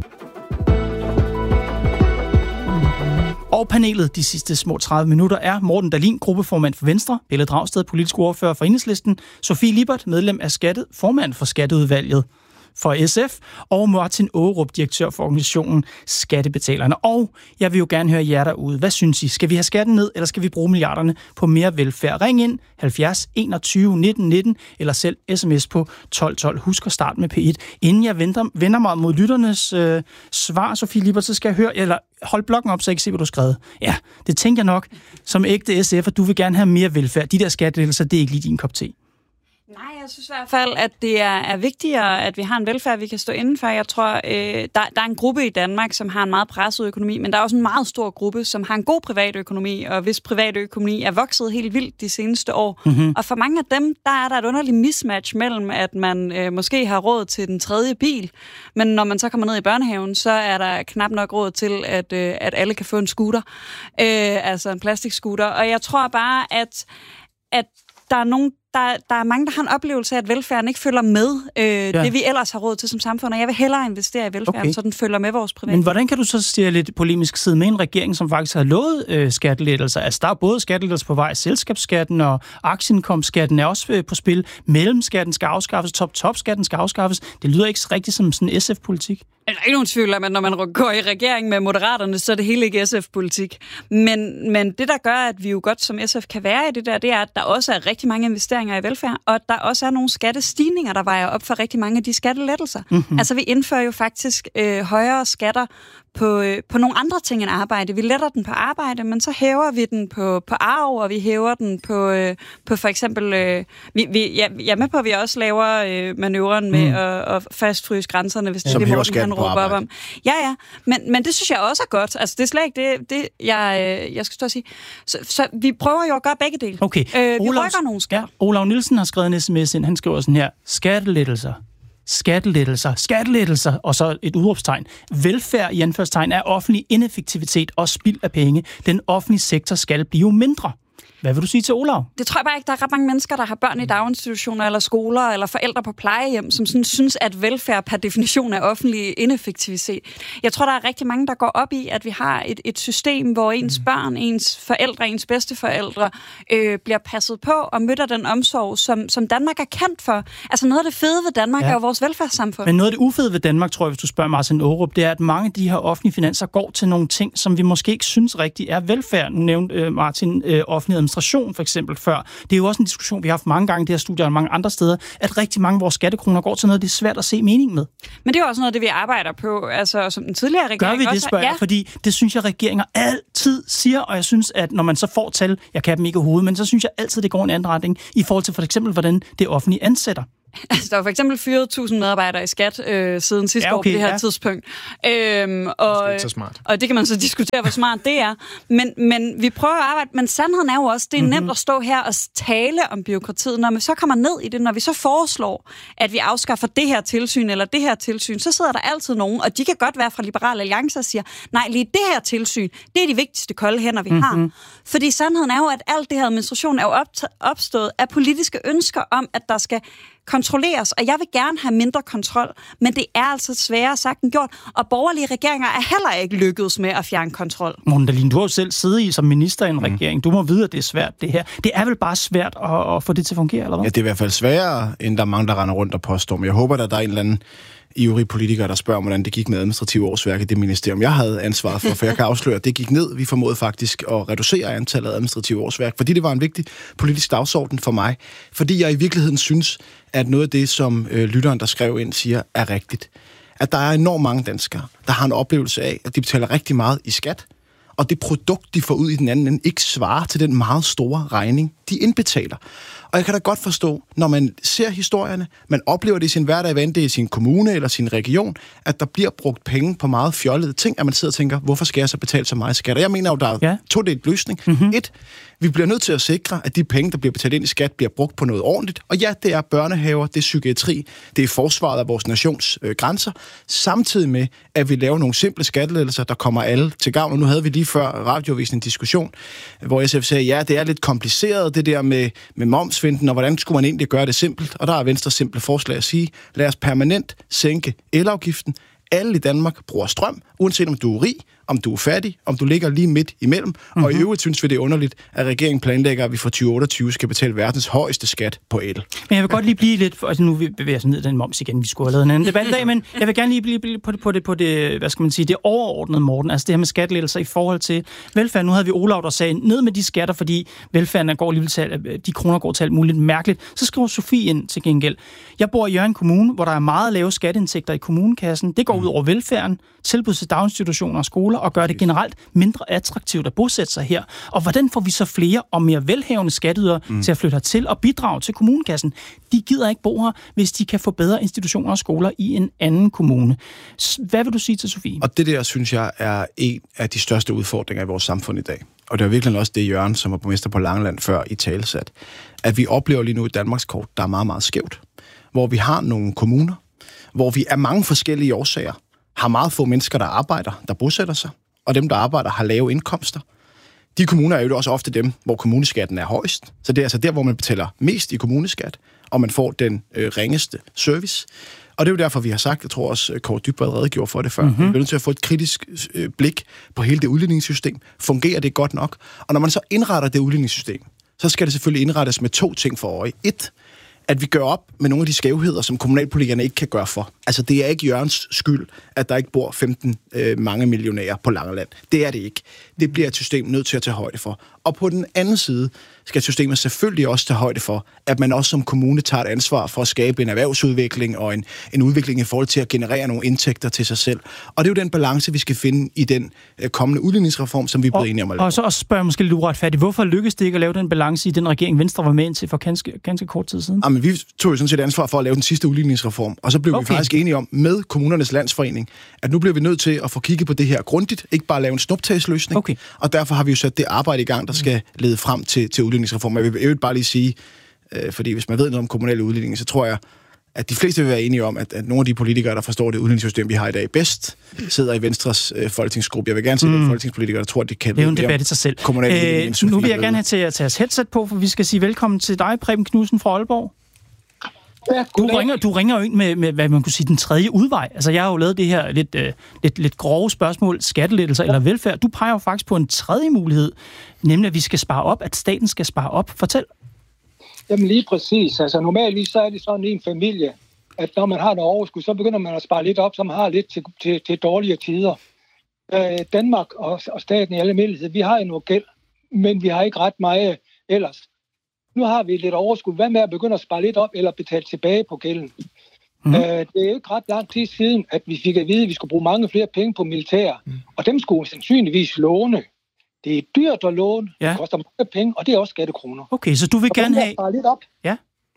Og panelet de sidste små tredive minutter er Morten Dahlin, gruppeformand for Venstre, Pelle Dragsted, politisk ordfører for Enhedslisten, Sofie Lippert, medlem af Skattet, formand for Skatteudvalget for S F, og Martin Aarup, direktør for organisationen Skattebetalerne. Og jeg vil jo gerne høre jer derude. Hvad synes I? Skal vi have skatten ned, eller skal vi bruge milliarderne på mere velfærd? Ring ind halvfjerds enogtyve nitten nitten, eller selv sms på tolv tolv. Husk at starte med P et. Inden jeg venter, vender mig mod lytternes øh, svar, Sofie Lippert, så skal jeg høre, eller hold blokken op, så jeg kan se, hvad du har skrevet. Ja, det tænker jeg nok som ægte S F, at du vil gerne have mere velfærd. De der skattelettelser, det er ikke lige din kop te. Nej, jeg synes i hvert fald, at det er, er vigtigere, at vi har en velfærd, vi kan stå indenfor. Jeg tror, øh, der, der er en gruppe i Danmark, som har en meget presset økonomi, men der er også en meget stor gruppe, som har en god privatøkonomi, og hvis privatøkonomi er vokset helt vildt de seneste år. Mm-hmm. Og for mange af dem, der er der et underligt mismatch mellem, at man øh, måske har råd til den tredje bil, men når man så kommer ned i børnehaven, så er der knap nok råd til, at, øh, at alle kan få en scooter, øh, altså en plastikscooter. Og jeg tror bare, at, at der er nogen, Der, der er mange, der har en oplevelse af, at velfærden ikke følger med øh, ja. det, vi ellers har råd til som samfund, og jeg vil hellere investere i velfærden, okay. så den følger med vores private. Men hvordan kan du så sige lidt polemisk sidde med en regering, som faktisk har lovet øh, skattelettelser? Altså, der er både skattelettelser på vej, selskabsskatten og aktieindkomstskatten er også øh, på spil. Mellemskatten skal afskaffes, top-top-skatten skal afskaffes. Det lyder ikke rigtig som sådan en S F-politik. Der er ikke nogen tvivl om, at når man går i regering med Moderaterne, så er det hele ikke S F-politik. Men, men det, der gør, at vi jo godt som S F kan være i det der, det er, at der også er rigtig mange investeringer i velfærd, og at der også er nogle skattestigninger, der vejer op for rigtig mange af de skattelettelser. Mm-hmm. Altså, vi indfører jo faktisk øh, højere skatter på, øh, på nogle andre ting end arbejde. Vi letter den på arbejde, men så hæver vi den på, på arv, og vi hæver den på, øh, på for eksempel... Øh, vi, vi, ja, jeg er med på, at vi også laver øh, manøvren med mm. at, at fastfryse grænserne, hvis det er det, Morten han råber op om. Ja, ja, men, men det synes jeg også er godt. Altså, det er slet ikke det, det jeg, jeg skal stå og sige. Så, så vi prøver jo at gøre begge dele. Okay. Øh, vi Olavs, rykker nogle skatter. Ja, Olav Nielsen har skrevet en sms ind. Han skriver sådan her: skattelettelser. Skattelettelser, skattelettelser, og så et udråbstegn. Velfærd i anførselstegn er offentlig ineffektivitet og spild af penge. Den offentlige sektor skal blive mindre. Hvad vil du sige til Olav? Det tror jeg bare ikke. Der er ret mange mennesker, der har børn i daginstitutioner eller skoler eller forældre på plejehjem, som sådan synes, at velfærd per definition er offentlig ineffektivitet. Jeg tror, der er rigtig mange, der går op i, at vi har et, et system, hvor ens børn, ens forældre, ens bedsteforældre øh, bliver passet på og møder den omsorg, som, som Danmark er kendt for. Altså noget af det fede ved Danmark ja. er jo vores velfærdssamfund. Men noget af det ufede ved Danmark, tror jeg, hvis du spørger Martin Aarup, det er, at mange af de her offentlige finanser går til nogle ting, som vi måske ikke synes rigtig er velfærd. Nu nævnte øh, Martin øh, offentlig administration for eksempel før. Det er jo også en diskussion, vi har haft mange gange i det her studie og mange andre steder, at rigtig mange af vores skattekroner går til noget, det er svært at se mening med. Men det er også noget, det vi arbejder på, altså som den tidligere regering. Gør vi det, også, spørger jeg, ja. fordi det synes jeg, regeringer altid siger, og jeg synes, at når man så får tal, jeg kan dem ikke i hovedet, men så synes jeg altid, det går en anden retning, i forhold til for eksempel, hvordan det offentlige ansætter. Altså, der var for eksempel fyret tusind medarbejdere i skat øh, siden sidste ja, okay, år på det her ja. tidspunkt. Øhm, og, det er så smart. Og det kan man så diskutere, hvor smart det er. Men, men vi prøver at arbejde, men sandheden er jo også, det er mm-hmm. nemt at stå her og tale om byråkratiet. Når vi så kommer ned i det, når vi så foreslår, at vi afskaffer det her tilsyn eller det her tilsyn, så sidder der altid nogen, og de kan godt være fra Liberal Alliance og siger, nej, lige det her tilsyn, det er de vigtigste kolde hænder, vi mm-hmm. har. Fordi sandheden er jo, at alt det her administration er jo opstået af politiske ønsker om, at der skal kontrolleres, og jeg vil gerne have mindre kontrol, men det er altså sværere sagt end gjort, og borgerlige regeringer er heller ikke lykkedes med at fjerne kontrol. Morten Dahlin, du har jo selv siddet i som minister i en mm. regering. Du må vide, at det er svært, det her. Det er vel bare svært at, at få det til at fungere, eller hvad? Ja, det er i hvert fald sværere, end der er mange, der render rundt og påstår. Men jeg håber, at der er en eller anden ivrig politiker, der spørger, hvordan det gik med administrative årsværk i det ministerium, jeg havde ansvaret for, for jeg kan afsløre, at det gik ned. Vi formåede faktisk at reducere antallet af administrative årsværk, fordi det var en vigtig politisk dagsorden for mig. Fordi jeg i virkeligheden synes, at noget af det, som øh, lytteren, der skrev ind, siger, er rigtigt. At der er enormt mange danskere, der har en oplevelse af, at de betaler rigtig meget i skat, og det produkt, de får ud i den anden ende, ikke svarer til den meget store regning, de indbetaler. Og jeg kan da godt forstå, når man ser historierne, man oplever det i sin hverdag, hvad det er i sin kommune eller sin region, at der bliver brugt penge på meget fjollede ting, at man sidder og tænker, hvorfor skal jeg så betale så meget skat? Og jeg mener jo, der er ja. to delt løsning. Mm-hmm. Et, vi bliver nødt til at sikre, at de penge, der bliver betalt ind i skat, bliver brugt på noget ordentligt. Og ja, det er børnehaver, det er psykiatri, det er forsvaret af vores nations øh, grænser, samtidig med, at vi laver nogle simple skattelettelser, der kommer alle til gavn. Og nu havde vi lige før radiovisen en diskussion, hvor S F sagde, ja, det er lidt kompliceret, det der med, med momsfinten, og hvordan skulle man egentlig gøre det simpelt? Og der er Venstre simple forslag at sige, lad os permanent sænke elafgiften. Alle i Danmark bruger strøm, uanset om du er rig, om du er fattig, om du ligger lige midt imellem. Mm-hmm. Og i øvrigt synes vi, det er underligt, at regeringen planlægger, at vi fra tyve otteogtyve skal betale verdens højeste skat på el. Men jeg vil godt lige blive lidt, altså nu bevæger jeg ned den moms igen, vi skulle have lavet en anden debat i dag, men jeg vil gerne lige blive på det, på det, på det, hvad skal man sige, det overordnede, Morten, altså det her med skattelettelser i forhold til velfærd. Nu havde vi Olav, der sagde, ned med de skatter, fordi velfærden går lige til, de kroner går til alt muligt mærkeligt. Så skriver Sofie ind til gengæld. Jeg bor i Hjørring Kommune, hvor der er meget lave skatteindtægter i kommunekassen. Det går ud over velfærden, tilbud til daginstitutioner og skoler, og gør det generelt mindre attraktivt at bosætte sig her. Og hvordan får vi så flere og mere velhavende skatteydere mm. til at flytte hertil og bidrage til kommunekassen? De gider ikke bo her, hvis de kan få bedre institutioner og skoler i en anden kommune. Hvad vil du sige til Sofie? Og det der, synes jeg, er en af de største udfordringer i vores samfund i dag. Og det er virkelig også det, Jørgen, som var borgmester på Langeland før i talesat, at vi oplever lige nu et Danmarkskort, der er meget, meget skævt. Hvor vi har nogle kommuner, hvor vi af mange forskellige årsager har meget få mennesker, der arbejder, der bosætter sig, og dem, der arbejder, har lave indkomster. De kommuner er jo også ofte dem, hvor kommuneskatten er højst. Så det er altså der, hvor man betaler mest i kommuneskat, og man får den øh, ringeste service. Og det er jo derfor, vi har sagt, jeg tror også, Kåre Dybvad redegjorde for det før, mm-hmm. vi er nødt til at få et kritisk øh, blik på hele det udligningssystem. Fungerer det godt nok? Og når man så indretter det udligningssystem, så skal det selvfølgelig indrettes med to ting for øje. Et, at vi gør op med nogle af de skævheder, som kommunalpolitikerne ikke kan gøre for. Altså, det er ikke Jørgens skyld, at der ikke bor femten øh, mange millionærer på Langeland. Det er det ikke. Det bliver et system nødt til at tage højde for. Og på den anden side skal systemet selvfølgelig også tage højde for, at man også som kommune tager et ansvar for at skabe en erhvervsudvikling og en, en udvikling i forhold til at generere nogle indtægter til sig selv. Og det er jo den balance, vi skal finde i den øh, kommende udligningsreform, som vi er blevet enige om at lave. Og så også spørger jeg måske lidt uretfærdigt, hvorfor lykkedes det ikke at lave den balance i den regering, Venstre var med ind til for ganske, ganske kort tid siden? Jamen, vi tog jo sådan set ansvar for at lave den sidste udligningsreform, og så blev okay. vi faktisk enige om med Kommunernes Landsforening, at nu bliver vi nødt til at få kigget på det her grundigt, ikke bare lave en snuptagsløsning. Okay. Og derfor har vi jo sat det arbejde i gang, der skal lede frem til, til udligningsreform. Jeg vil, jeg vil bare lige sige, øh, fordi hvis man ved noget om kommunale udligning, så tror jeg, at de fleste vil være enige om, at, at nogle af de politikere, der forstår det udligningssystem, vi har i dag bedst, sidder i Venstres øh, folketingsgruppe. Jeg vil gerne se mm. de folketingspolitikere, der tror, at de kan... Det er jo en debat i sig selv. Øh, nu vil jeg gerne have til at tage os headset på, for vi skal sige velkommen til dig, Preben Knudsen fra Aalborg. Ja, du, ringer, du ringer jo ind med, med, hvad man kunne sige, den tredje udvej. Altså, jeg har jo lavet det her lidt, øh, lidt, lidt grove spørgsmål, skattelettelser ja. eller velfærd. Du peger jo faktisk på en tredje mulighed, nemlig at vi skal spare op, at staten skal spare op. Fortæl. Jamen lige præcis. Altså normalt så er det sådan i en familie, at når man har noget overskud, så begynder man at spare lidt op, så man har lidt til, til, til dårligere tider. Øh, Danmark og, og staten i alle almindelighed, vi har jo noget gæld, men vi har ikke ret meget ellers. Nu har vi lidt overskud. Hvad med at begynde at spare lidt op, eller betale tilbage på gælden? Mm. Øh, det er ikke ret lang tid siden, at vi fik at vide, at vi skulle bruge mange flere penge på militær, mm. og dem skulle sandsynligvis låne. Det er dyrt at låne, ja. Det koster mange penge, og det er også skattekroner. Okay, så du vil og gerne have... spare lidt op. Ja.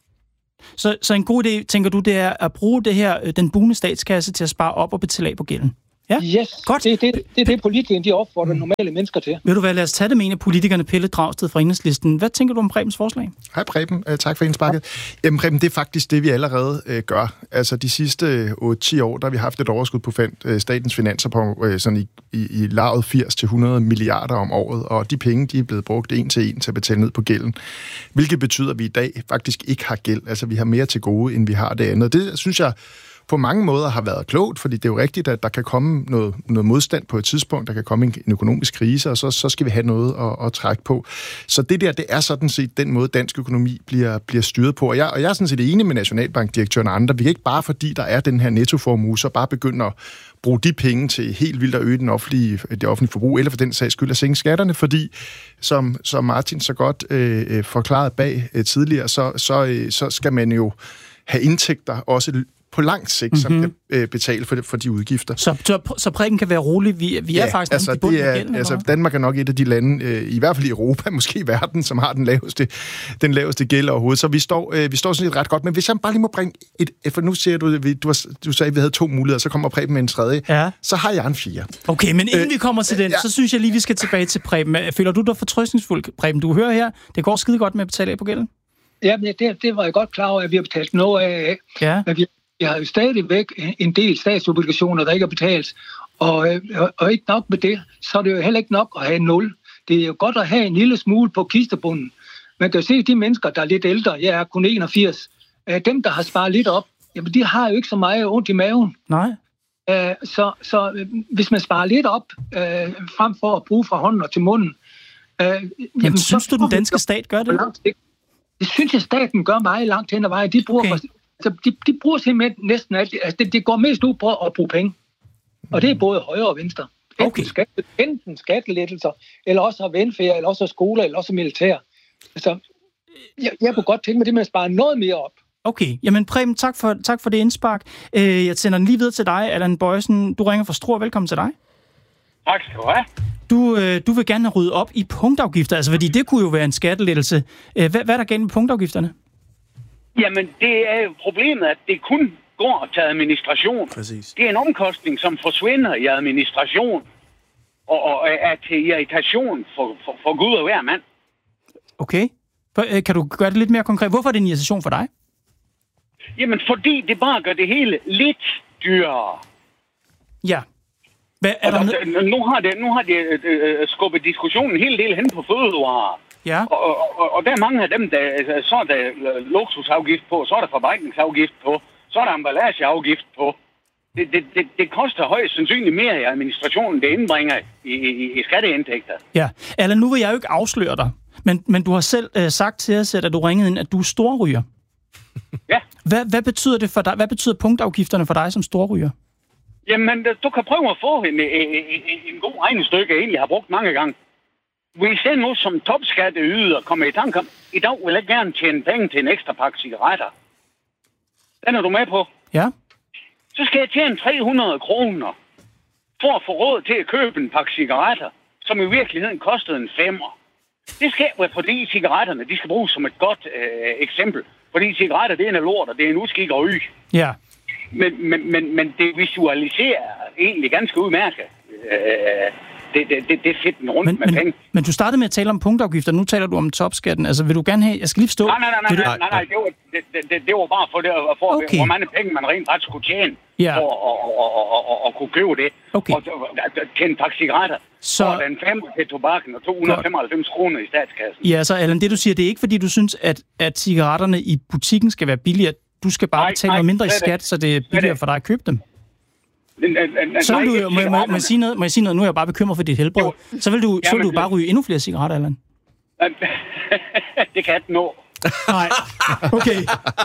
Så, så en god idé, tænker du, det er at bruge det her, den bugnende statskasse til at spare op og betale af på gælden? Ja? Yes, godt. Det er det, det, det politikerne de opfordrer mm. normale mennesker til. Vil du hvad, lad os tage det med en af politikerne, Pelle Dragsted fra Enhedslisten. Hvad tænker du om Prebens forslag? Hej Preben, uh, tak for indsparket. Jamen Preben, det er faktisk det, vi allerede uh, gør. Altså de sidste otte til ti år, der har vi haft et overskud på fan, uh, statens finanser på uh, sådan i, i, i lavet firs til hundrede milliarder om året, og de penge, de er blevet brugt en til en til at betale ned på gælden. Hvilket betyder, at vi i dag faktisk ikke har gæld. Altså vi har mere til gode, end vi har det andet. Det synes jeg på mange måder har været klogt, fordi det er jo rigtigt, at der kan komme noget, noget modstand på et tidspunkt, der kan komme en, en økonomisk krise, og så, så skal vi have noget at, at trække på. Så det der, det er sådan set den måde, dansk økonomi bliver, bliver styret på. Og jeg, og jeg er sådan set enig med Nationalbankdirektøren og andre. Vi kan ikke bare, fordi der er den her nettoformue, så bare begynde at bruge de penge til helt vildt at øge den offentlige, det offentlige forbrug, eller for den sags skyld at sænke skatterne, fordi, som, som Martin så godt øh, forklarede bag øh, tidligere, så, så, øh, så skal man jo have indtægter også på lang sigt, mm-hmm. som kan øh, betale for, for de udgifter. Så, så, så Preben kan være rolig. Vi, vi ja, er faktisk altså, i bunden af gælden. Altså, Danmark er nok et af de lande, øh, i hvert fald i Europa, måske i verden, som har den laveste, den laveste gæld overhovedet. Så vi står, øh, vi står sådan lidt ret godt. Men hvis jeg bare lige må bringe et... For nu siger du, du, har, du sagde, at vi havde to muligheder, så kommer Preben med en tredje. Ja. Så har jeg en fire. Okay, men inden øh, vi kommer til den, ja. så synes jeg lige, vi skal tilbage til Preben. Føler du dig fortrøstningsfuld, Preben? Du hører her, det går skide godt med at betale af på gælden. Ja, men det, det var jeg godt klar over, at vi har betalt noget af. Ja. Men vi Vi har jo stadigvæk en del statsobligationer, der ikke er betalt, og, og, og ikke nok med det, så er det jo heller ikke nok at have nul. Det er jo godt at have en lille smule på kistebunden. Man kan se, de mennesker, der er lidt ældre, jeg er kun enogfirs, dem, der har sparet lidt op, jamen de har jo ikke så meget ondt i maven. Nej. Så, så hvis man sparer lidt op, frem for at bruge fra hånden og til munden... Men jamen, synes så, du, den danske stat gør det? Det synes jeg, staten gør meget langt hen ad vejen. De bruger... Okay. Så de, de bruger simpelthen næsten alt. Altså, det, det går mest ud på at bruge penge. Og det er både højre og venstre. Enten, okay. skat, enten skattelettelser, eller også velfærd, eller også skoler, eller også militær. Altså, jeg, jeg kunne godt tænke mig det med at spare noget mere op. Okay, jamen Preben, tak for, tak for det indspark. Øh, jeg sender den lige videre til dig, Allan Boysen. Du ringer fra Struer. Velkommen til dig. Tak skal du have. Du, øh, du vil gerne rydde op i punktafgifter, altså fordi det kunne jo være en skattelettelse. Øh, hvad, hvad er der galt med punktafgifterne? Jamen, det er jo problemet, at det kun går til administration. Præcis. Det er en omkostning, som forsvinder i administration, og, og er til irritation for, for, for Gud og hver mand. Okay. Kan du gøre det lidt mere konkret? Hvorfor er det en irritation for dig? Jamen, fordi det bare gør det hele lidt dyrere. Ja. Hvad er der der, nu har det, nu har det øh, skubbet diskussionen en hel del hen på fødevarer. Ja. Og, og, og der er mange af dem, der, så er der luksusafgift på, så er der forarbejdningsafgift på, så er der emballageafgift på. Det, det, det, det koster højst sandsynligt mere i administrationen, det indbringer i, i, i skatteindtægter. Ja, Allan, nu vil jeg jo ikke afsløre dig, men, men du har selv øh, sagt til os, at du ringede ind, at du er storryger. Ja. Hvad, hvad betyder det for dig? Hvad betyder punktafgifterne for dig som storryger? Jamen, du kan prøve at få en, en, en, en god regnestykke, jeg egentlig har brugt mange gange. Hvis jeg nu som topskatteyder kommer i tanke om, i dag vil jeg gerne tjene penge til en ekstra pakke cigaretter. Den er du med på? Ja. Så skal jeg tjene tre hundrede kroner for at få råd til at købe en pakke cigaretter, som i virkeligheden kostede en femmer. Det skal være, fordi cigaretterne de skal bruges som et godt øh, eksempel. Fordi cigaretter, det er en lort, og det er en uskik og y. Ja. Men, men, men, men det visualiserer egentlig ganske udmærket. Øh, det, det, det, det er fedt rundt men, med men, penge. Men du startede med at tale om punktafgifter, nu taler du om topskatten. Altså, vil du gerne have... Jeg skal lige forstå... Nej, nej, nej, nej, nej, nej, nej. Det, var, det, det, det var bare for, det, for okay. hvor mange penge man rent faktisk kunne tjene ja. for at, at, at, at, at kunne købe det. Okay. Og tjene en pakke cigaretter. Så... Og den fem til tobakken og to hundrede og femoghalvfems kroner i statskassen. Ja, så Allan, det du siger, det er ikke fordi, du synes, at, at cigaretterne i butikken skal være billigere. Du skal bare nej, betale nej, noget mindre i skat, så det er billigere for dig at købe dem. Så vil du, må, må, må, jeg sige noget, må jeg sige noget? Nu er jeg bare bekymret for dit helbred. Så vil du, så vil du bare ryge endnu flere cigaretter, Allan. Det kan ikke nå. Nej, okay.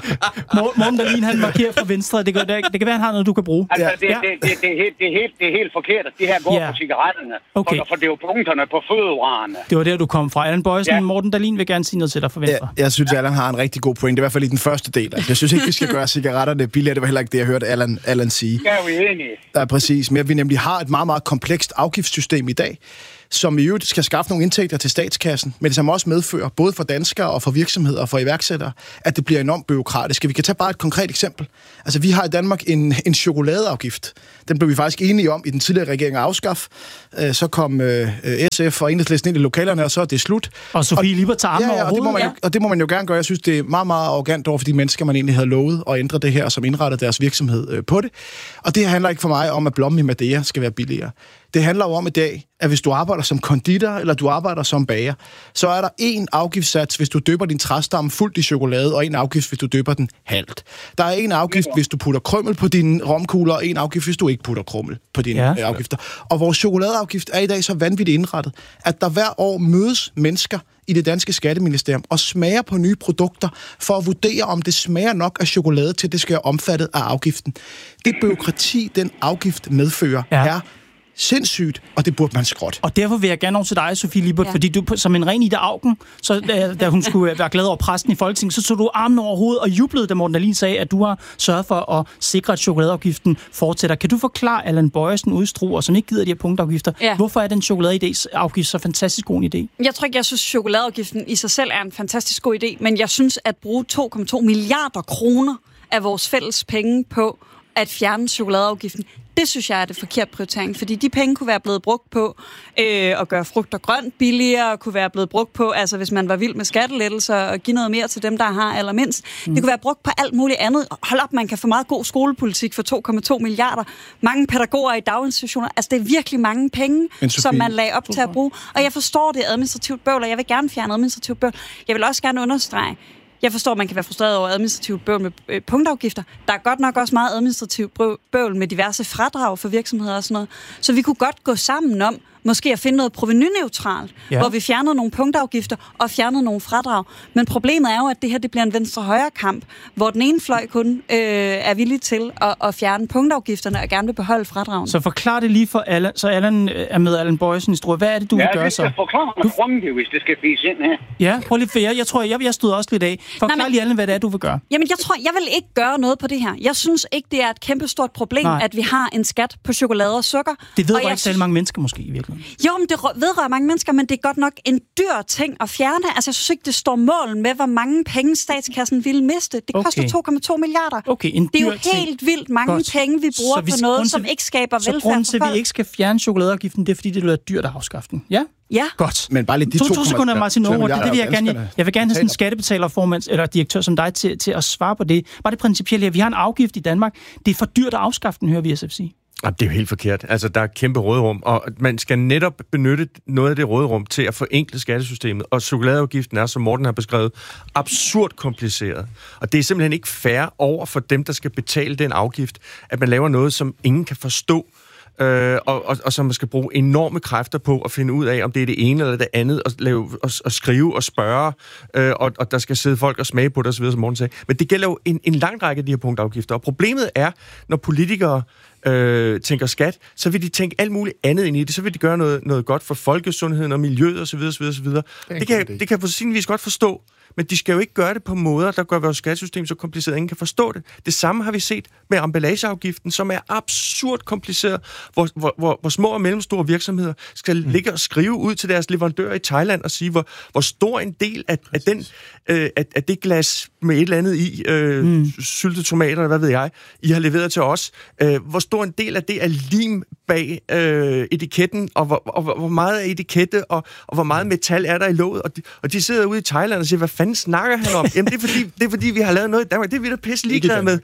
Morten Dahlin, han markerer fra venstre. Det kan, det kan være, han har noget, du kan bruge. Altså, det, ja. det, det, det, er helt, det, er helt, det er helt forkert, at det her går ja. på cigaretterne. Okay. For, for det er jo punkterne på fødevarerne. Det var der, du kom fra. Allan Boysen, ja. Morten Dahlin vil gerne sige noget til dig fra venstre. Ja, jeg synes, Allan har en rigtig god point. Det er i hvert fald i den første del. Jeg synes ikke, vi skal gøre cigaretterne billigere. Det var heller ikke det, jeg hørte Allan, Allan sige. Ja, vi er enige. Ja, præcis. Men vi nemlig har et meget, meget komplekst afgiftssystem i dag, som i øvrigt skal skaffe nogle indtægter til statskassen, men som også medfører, både for danskere og for virksomheder og for iværksættere, at det bliver enormt byråkratisk. Vi kan tage bare et konkret eksempel. Altså, vi har i Danmark en, en chokoladeafgift. Den blev vi faktisk enige om i den tidligere regering at afskaffe. Så kom øh, S F og Enhedslisten ind i lokalerne, og så er det slut. Og Sofie Lippert tager armen ja, ja, over og det, må man jo, ja. og det må man jo gerne gøre. Jeg synes, det er meget, meget arrogant over for de mennesker, man egentlig havde lovet at ændre det her, som indrettede deres virksomhed øh, på det. Og det handler ikke for mig om, at blommen i Madeira skal være billigere. Det handler jo om i dag, at hvis du arbejder som konditor, eller du arbejder som bager, så er der en afgiftssats, hvis du døber din træstamme fuldt i chokolade, og en afgift, hvis du døber den halvt. Der er en afgift, hvis du putter krymmel på dine romkugler, og en afgift, hvis du ikke putter krymmel på dine ja. afgifter. Og vores chokoladeafgift er i dag så vanvittigt indrettet, at der hver år mødes mennesker i det danske skatteministerium og smager på nye produkter for at vurdere, om det smager nok af chokolade til, det skal være omfattet af afgiften. Det bureaukrati, den afgift medfører, ja. er sindssygt, og det burde man skråt. Og derfor vil jeg gerne over til dig, Sofie Lippert, ja. fordi du som en ren Ida Auken, så da, da hun skulle være glad over præsten i Folketinget, så tog du armen over hovedet og jublede, da Morten Dahlin sagde, at du har sørget for at sikre, at chokoladeafgiften fortsætter. Kan du forklare Allan Boysen udstruer, som ikke gider de her punktafgifter, ja. hvorfor er den chokoladeafgift så fantastisk god en idé? Jeg tror ikke, jeg synes, chokoladeafgiften i sig selv er en fantastisk god idé, men jeg synes, at bruge to komma to milliarder kroner af vores fælles penge på at fjerne chokoladeafgiften, det synes jeg er det forkerte prioritering, fordi de penge kunne være blevet brugt på øh, at gøre frugt og grønt billigere, kunne være blevet brugt på, altså hvis man var vild med skattelettelser og give noget mere til dem, der har allermindst. Mm. Det kunne være brugt på alt muligt andet. Hold op, man kan få meget god skolepolitik for to komma to milliarder. Mange pædagoger i daginstitutioner. Altså det er virkelig mange penge, som man lagde op til at bruge. Og jeg forstår det administrativt bøvl, og jeg vil gerne fjerne administrativt bøvl. Jeg vil også gerne understrege, jeg forstår, at man kan være frustreret over administrativt bøvl med øh, punktafgifter. Der er godt nok også meget administrativt bøvl med diverse fradrag for virksomheder og sådan noget. Så vi kunne godt gå sammen om måske at finde noget provenuneutralt, ja. hvor vi fjernede nogle punktafgifter og fjernede nogle fradrag. Men problemet er jo, at det her det bliver en venstre-højre-kamp, hvor den ene fløj kun øh, er villig til at, at fjerne punktafgifterne og gerne vil beholde fradragene. Så forklar det lige for Allan, så Allan er med Allan Boysen i Struer. Hvad er det, du ja, vil gøre så? Ja, det skal forklare mig grundigt, hvis det skal fise ind her. Ja, prøv lige, for jeg, jeg tror, jeg, jeg stod også lidt af. Forklar Nej, men, lige Allan, hvad det er, du vil gøre. Jamen, jeg tror, jeg vil ikke gøre noget på det her. Jeg synes ikke, det er et kæmpestort problem, Nej. at vi har en skat på chokolade og sukker. Det ved ikke særlig mange mennesker måske i virkeligheden. Jo, men det vedrører mange mennesker, men det er godt nok en dyr ting at fjerne. Altså, jeg synes ikke, det står mål med, hvor mange penge statskassen ville miste. Det koster okay. to komma to milliarder. Okay, en dyr det er jo ting. helt vildt mange godt. penge, vi bruger vi, på noget, som ikke skaber så velfærd. Så grunden til, at vi ikke skal fjerne chokoladeafgiften, det er, fordi det er dyrt at afskaffe den. Ja? Ja. Godt. Men bare lige de to, to, to sekunder, Martin Aarhus. Det, det vil jeg gerne. Jeg vil gerne have sådan en skattebetalerformand eller direktør som dig til, til at svare på det. Bare det principielle her. Vi har en afgift i Danmark. Det er for dyrt at afskaffe den, hører vi S F sige. Det er jo helt forkert. Altså, der er kæmpe råderum, og man skal netop benytte noget af det råderum til at forenkle skattesystemet, og chokoladeafgiften er, som Morten har beskrevet, absurd kompliceret. Og det er simpelthen ikke fair over for dem, der skal betale den afgift, at man laver noget, som ingen kan forstå, øh, og, og, og som man skal bruge enorme kræfter på at finde ud af, om det er det ene eller det andet, og, lave, og, og skrive og spørge, øh, og, og der skal sidde folk og smage på det osv., som Morten sagde. Men det gælder jo en, en lang række af de her punktafgifter, og problemet er, når politikere Øh, tænker skat, så vil de tænke alt muligt andet ind i det. Så vil de gøre noget, noget godt for folkesundheden og miljøet osv. osv., osv. Det, det, kan, det kan jeg på sin vis godt forstå, men de skal jo ikke gøre det på måder, der gør vores skattesystem så kompliceret, at ingen kan forstå det. Det samme har vi set med emballageafgiften, som er absurd kompliceret, hvor, hvor, hvor, hvor små og mellemstore virksomheder skal mm. ligge og skrive ud til deres leverandører i Thailand og sige, hvor, hvor stor en del af, af, den, øh, af, af det glas med et eller andet i, øh, mm. syltede tomater, eller hvad ved jeg, I har leveret til os. Øh, hvor stor en del af det er lim bag øh, etiketten, og hvor, og hvor meget er etikette, og, og hvor meget metal er der i låget, og de, og de sidder ude i Thailand og siger, hvad fanden snakker han om? Jamen, det er fordi, det er fordi vi har lavet noget i Danmark. Det er vi da pisse ligeglade med.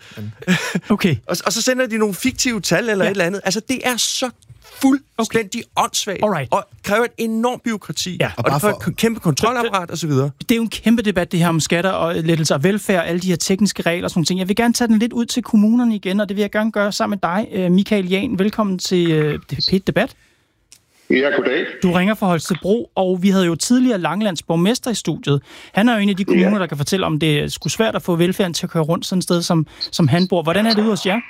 Okay. og, og så sender de nogle fiktive tal eller ja. et eller andet. Altså, det er så fuldstændig okay. åndssvagt, Alright. og kræver et enormt byråkrati, ja. og, og det får et kæmpe kontrolapparat osv. Det er jo en kæmpe debat, det her om skatter og lettelser af velfærd, alle de her tekniske regler og sådan nogle ting. Jeg vil gerne tage den lidt ud til kommunerne igen, og det vil jeg gerne gøre sammen med dig, Michael Jahn. Velkommen til uh, P et Debat. Ja, goddag. Du ringer fra Holstebro, og vi havde jo tidligere Langelands borgmester i studiet. Han er jo en af de kommuner, ja. der kan fortælle, om det er sgu svært at få velfærden til at køre rundt sådan et sted, som, som han bor. Hvordan er det ude hos jer?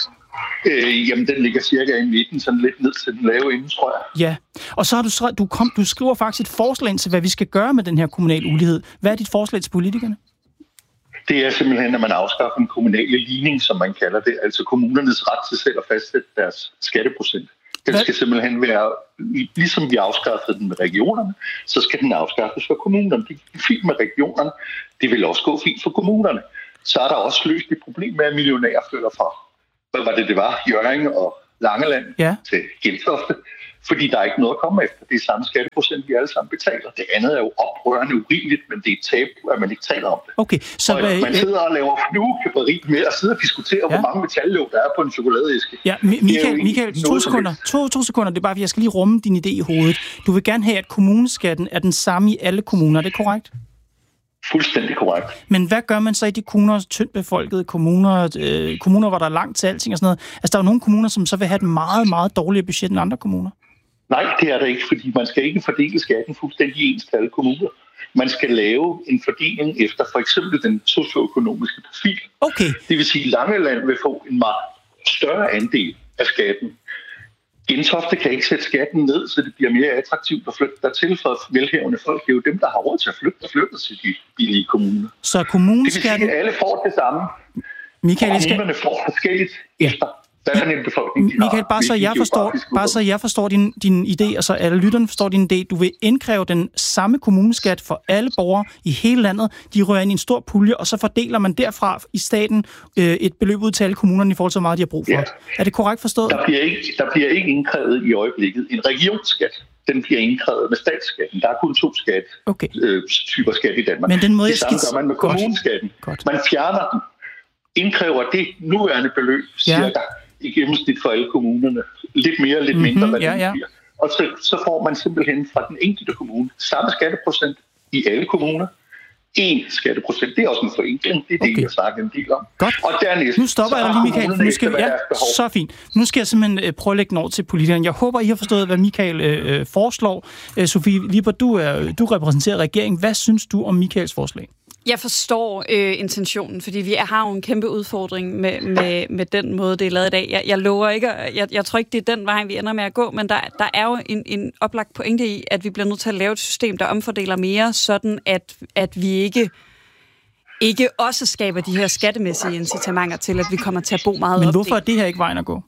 Øh, jamen, den ligger cirka i midten, sådan lidt ned til den lave ende, tror jeg. Ja, og så har du, du, kom, du skriver faktisk et forslag til, hvad vi skal gøre med den her kommunale ulighed. Hvad er dit forslag til politikerne? Det er simpelthen, at man afskaffer en kommunale ligning, som man kalder det. Altså kommunernes ret til selv at fastsætte deres skatteprocent. Den skal simpelthen være, ligesom vi afskaffede den med regionerne, så skal den afskaffes for kommunerne. Det er fint med regionerne. Det vil også gå fint for kommunerne. Så er der også løst et problem med, at millionærer flytter fra, hvad var det, det var, Hjørring og Langeland ja. til Gentofte. Fordi der er ikke noget at komme efter. Det er samme skatteprocent, vi alle sammen betaler. Det andet er jo oprørende urimeligt, men det er et tab, at man ikke taler om det. Okay, så og man sidder og laver fluekæpperi med at sidde og diskutere, ja. hvor mange metallåg der er på en chokoladeæske. Ja, Michael, Michael to, sekunder, to, to sekunder. Det er bare, fordi jeg skal lige rumme din idé i hovedet. Du vil gerne have, at kommuneskatten er den samme i alle kommuner. Er det korrekt? Fuldstændig korrekt. Men hvad gør man så i de kommuner, tyndt befolkede kommuner, øh, kommuner, hvor der er langt til alting og sådan noget? Altså, der er jo nogle kommuner, som så vil have et meget, meget dårligere budget end andre kommuner. Nej, det er der ikke, fordi man skal ikke fordele skatten fuldstændig ens til alle kommuner. Man skal lave en fordeling efter for eksempel den socioøkonomiske profil. Okay. Det vil sige, at Langeland vil få en meget større andel af skatten. Gentofte kan ikke sætte skatten ned, så det bliver mere attraktivt at flytte dertil for velhavende folk. Det er jo dem, der har råd til at flytte og flytte til de billige kommuner. Så kommuneskatten... Det vil sige, at alle får det samme. Michael, og kommunerne skal... får forskelligt efter. Michael, bare så jeg forstår, bare så jeg forstår din, din idé, og så alle lytterne forstår din idé. Du vil indkræve den samme kommuneskat for alle borgere i hele landet. De rører ind i en stor pulje, og så fordeler man derfra i staten øh, et beløb ud til alle kommunerne i forhold til, hvor meget de har brug for. Ja. Er det korrekt forstået? Der bliver, ikke, der bliver ikke indkrævet i øjeblikket en regionsskat. Den bliver indkrævet med statsskatten. Der er kun to skat, okay. øh, typer skat i Danmark. Men den måde, det samme gør man med kommuneskatten. Godt. Man fjerner den. Indkræver det nuværende beløb, cirka. Ja. I gennemsnit for alle kommunerne. Lidt mere, lidt mindre, mm-hmm, hvad ja, det ja. bliver. Og så, så får man simpelthen fra den enkelte kommune samme skatteprocent i alle kommuner. En skatteprocent. Det er også en forenkling. Det er okay. det, jeg snakker en del om. Godt. Og dernæst, nu stopper jeg lige, Michael. Nu skal vi, ja, så fint. Nu skal jeg simpelthen uh, prøve at lægge den over til politikerne. Jeg håber, I har forstået, hvad Michael uh, foreslår. Uh, Sofie Lippert, du, er, du repræsenterer regeringen. Hvad synes du om Michaels forslag? Jeg forstår øh, intentionen, fordi vi har jo en kæmpe udfordring med, med, med den måde, det er lavet i dag. Jeg, jeg lover ikke, jeg, jeg tror ikke, det er den vej, vi ender med at gå, men der, der er jo en, en oplagt pointe i, at vi bliver nødt til at lave et system, der omfordeler mere, sådan at, at vi ikke, ikke også skaber de her skattemæssige incitamenter til, at vi kommer til at bo meget opdelt. Men hvorfor er det her ikke vejen at gå?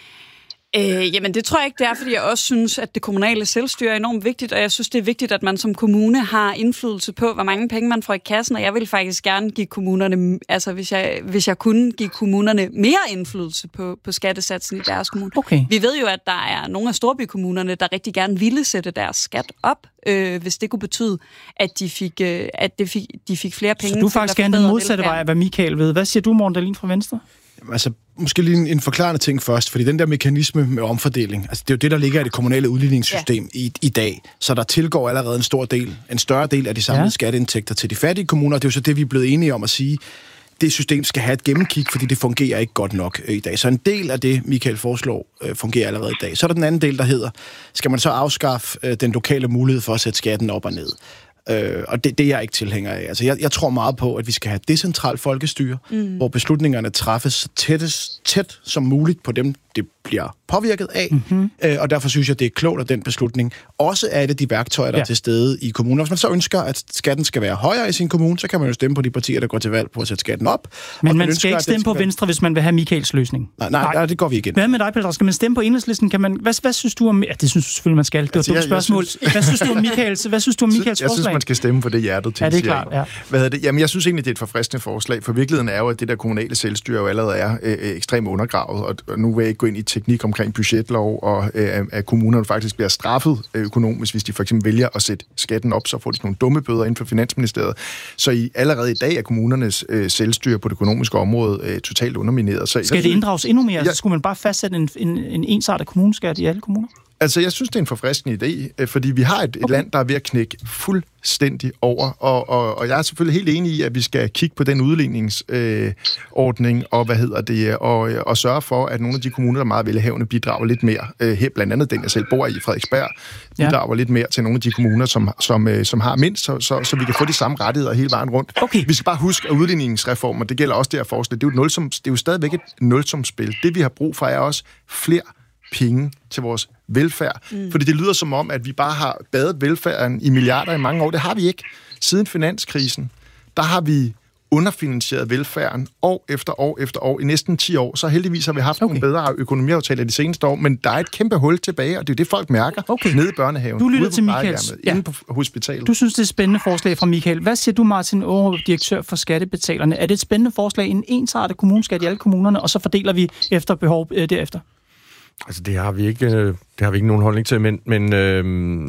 Øh, jamen det tror jeg ikke, det er, fordi jeg også synes, at det kommunale selvstyre er enormt vigtigt, og jeg synes, det er vigtigt, at man som kommune har indflydelse på, hvor mange penge man får i kassen, og jeg vil faktisk gerne give kommunerne, altså hvis jeg, hvis jeg kunne give kommunerne mere indflydelse på, på skattesatsen i deres kommune. Okay. Vi ved jo, at der er nogle af storbykommunerne, der rigtig gerne ville sætte deres skat op, øh, hvis det kunne betyde, at de fik, øh, at det fik, de fik flere penge. Så du faktisk gerne den modsatte vej af, hvad Michael ved. Hvad siger du, Morten Dahlin fra Venstre? Altså, måske lige en, en forklarende ting først, fordi den der mekanisme med omfordeling, altså det er jo det, der ligger i det kommunale udligningssystem ja. i, i dag, så der tilgår allerede en stor del, en større del af de samlede ja. skatteindtægter til de fattige kommuner, og det er jo så det, vi er blevet enige om at sige, det system skal have et gennemkig, fordi det fungerer ikke godt nok øh, i dag. Så en del af det, Michael foreslår, øh, fungerer allerede i dag. Så er der den anden del, der hedder, skal man så afskaffe øh, den lokale mulighed for at sætte skatten op og ned? Øh, og det, det er jeg ikke tilhænger af. Altså, jeg, jeg tror meget på, at vi skal have decentralt folkestyre, mm. hvor beslutningerne træffes så tættest, tæt som muligt på dem, det bliver påvirket af. Mm-hmm. Øh, og derfor synes jeg, det er klogt, at den beslutning også er et af de værktøjer, der ja. er til stede i kommunen. Hvis man så ønsker, at skatten skal være højere i sin kommune, så kan man jo stemme på de partier, der går til valg på at sætte skatten op. Men man, man skal ikke stemme på være... Venstre, hvis man vil have Michaels løsning. Nej, nej, nej, det går vi igen. Hvad med dig, Peter? Skal man stemme på Enhedslisten? Kan man... hvad, hvad synes du om... Ja, det synes du selvfølgelig, man skal. Det var altså, et dumt spørgsmål. Synes... Hvad synes du om Michaels, hvad synes du om Michaels jeg forslag? Jeg synes, man skal stemme på det hjertet til. Ja, det er klart, ja. Hvad er det? Jamen, jeg synes egentlig, det er et forfriskende forslag, for virkeligheden er jo, at det der kommunale selvstyre jo allerede er øh, ekstremt undergravet, og, og nu vil jeg ikke gå ind i teknik omkring budgetlov, og øh, at kommunerne faktisk bliver straffet økonomisk, hvis de for eksempel vælger at sætte skatten op, så får de nogle dumme bøder inden for Finansministeriet. Så i, allerede i dag er kommunernes øh, selvstyre på det økonomiske område øh, totalt undermineret. Så, skal det inddrages endnu mere? Ja. Så skulle man bare fastsætte en, en, en ensartet kommuneskat i alle kommuner? Altså, jeg synes, det er en forfriskende idé, fordi vi har et, et okay. land, der er ved at knække fuldstændig over, og, og, og jeg er selvfølgelig helt enig i, at vi skal kigge på den udligningsordning, øh, og hvad hedder det, og, og sørge for, at nogle af de kommuner, der er meget velhavende, bidrager lidt mere. Øh, her blandt andet den, jeg selv bor i, Frederiksberg, bidrager ja. lidt mere til nogle af de kommuner, som, som, øh, som har mindst, så, så, så vi kan få de samme rettigheder hele vejen rundt. Okay. Vi skal bare huske, at udligningsreformer, det gælder også det her forslag, det er jo, nulsum, det er jo stadigvæk et nulsumsspil. Det, vi har brug for, er også flere penge til vores velfærd. Mm. Fordi det lyder som om, at vi bare har badet velfærden i milliarder i mange år. Det har vi ikke. Siden finanskrisen, der har vi underfinansieret velfærden år efter år efter år i næsten ti år. Så heldigvis har vi haft okay. nogle bedre økonomiaftaler de seneste år, men der er et kæmpe hul tilbage, og det er det, folk mærker okay. nede i børnehaven. Du lytter til Michaels. Ja. Inde på hospitalet. Du synes, det er et spændende forslag fra Michael. Hvad siger du, Martin Aarup, direktør for Skattebetalerne? Er det et spændende forslag, en ensartet kommuneskat i alle kommunerne, og så fordeler vi efter behov øh, derefter? Altså, det har vi ikke, det har vi ikke nogen holdning til, men, men øh,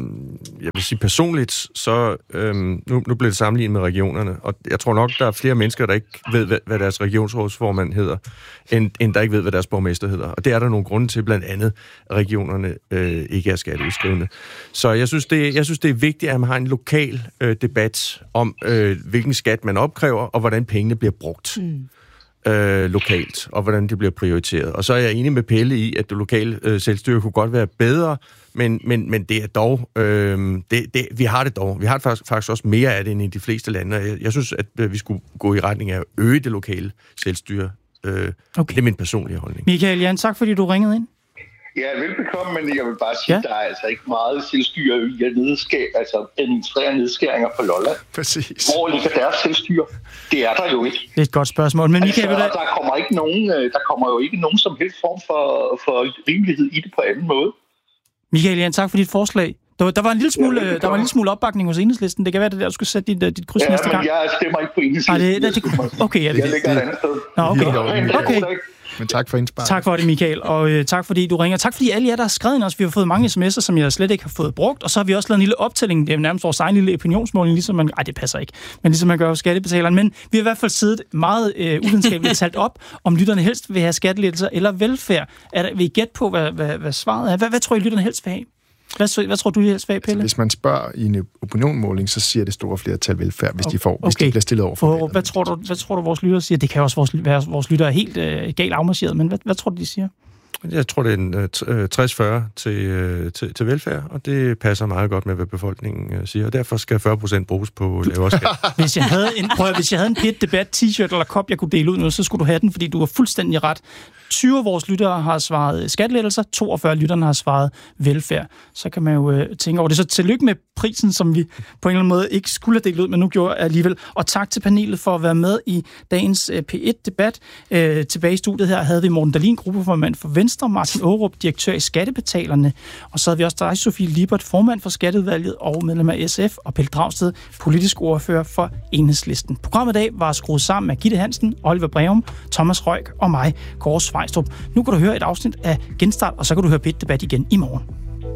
jeg vil sige personligt, så øh, nu, nu bliver det sammenlignet med regionerne, og jeg tror nok, der er flere mennesker, der ikke ved, hvad, hvad deres regionsrådsformand hedder, end, end der ikke ved, hvad deres borgmester hedder. Og det er der nogle grunde til, blandt andet, at regionerne øh, ikke er skatteudskrivende. Så jeg synes, det, jeg synes, det er vigtigt, at man har en lokal øh, debat om, øh, hvilken skat man opkræver, og hvordan pengene bliver brugt. Mm. Øh, lokalt, og hvordan det bliver prioriteret. Og så er jeg enig med Pelle i, at det lokale øh, selvstyre kunne godt være bedre, men, men, men det er dog, øh, det, det, vi har det dog. Vi har faktisk, faktisk også mere af det end i de fleste lande. Jeg, jeg synes, at øh, vi skulle gå i retning af at øge det lokale selvstyre. Øh, okay. Det er min personlige holdning. Michael Jan, tak fordi du ringede ind. Ja, velbekomme, men jeg vil bare sige, ja. der er altså ikke meget selvstyre i at nedskære, altså administrere nedskæringer på Lolland. Præcis. Hvor ligger deres selvstyre? Det er der jo ikke. Det er et godt spørgsmål, men Michael... Altså, der, kommer ikke nogen, der kommer jo ikke nogen som helst form for, for rimelighed i det på anden måde. Michael Jan, tak for dit forslag. Der var, der var en lille smule, ja, der var en lille smule opbakning hos Enhedslisten. Det kan være, det der, du skal sætte dit, dit kryds ja, næste gang. Ja, men jeg stemmer ikke på Enhedslisten. Ah, det, det, det, okay, ja, det, jeg ligger et andet sted. Nå, okay. okay. okay. Men tak for indsparingen. Tak for det, Michael, og øh, tak fordi du ringer. Tak fordi alle jer, der har skrevet ind os. Vi har fået mange sms'er, som jeg slet ikke har fået brugt, og så har vi også lavet en lille optælling. Det er nærmest vores egen lille opinionsmåling, ligesom man... Ej, det passer ikke. Men ligesom man gør hos skattebetaleren. Men vi har i hvert fald siddet meget øh, uvidenskabeligt talt op, om lytterne helst vil have skattelettelser eller velfærd. Er der, vil I gætte på, hvad, hvad, hvad svaret er? Hvad, hvad tror I, lytterne helst vil have? Hvad, hvad tror du, helst vil have, Pelle? Altså, hvis man spørger i en opinionmåling, så siger det store flertal velfærd, hvis de får, okay. hvis de bliver stillet over for. Hvad tror du, hvad tror du, vores lyttere siger? Det kan også vores, være, vores lyttere er helt øh, galt afmarcheret, men hvad, hvad tror du, de siger? Jeg tror, det er en uh, tres fyrre til, uh, til, til velfærd, og det passer meget godt med, hvad befolkningen uh, siger, og derfor skal fyrre procent bruges på lavere skat. Hvis jeg havde en, prøv, hvis jeg havde en P et-debat t-shirt eller kop, jeg kunne dele ud nu, så skulle du have den, fordi du var fuldstændig ret. tyve af vores lyttere har svaret skattelettelser, toogfyrre lytterne har svaret velfærd. Så kan man jo uh, tænke over det. Så tillykke med prisen, som vi på en eller anden måde ikke skulle have delt ud, men nu gjorde jeg alligevel. Og tak til panelet for at være med i dagens uh, P et-debat. Uh, tilbage i studiet her havde vi Morten Dahlin, gruppeformand for Venstre, Martin Aarup, direktør i Skattebetalerne, og så havde vi også dig, Sofie Lippert, formand for Skatteudvalget og medlem af S F, og Pelle Dragsted, politisk ordfører for Enhedslisten. Programmet i dag var skruet sammen af Gitte Hansen, Oliver Breum, Thomas Røg og mig, Kåre Svejstrup. Nu kan du høre et afsnit af Genstart, og så kan du høre P et-debat igen i morgen.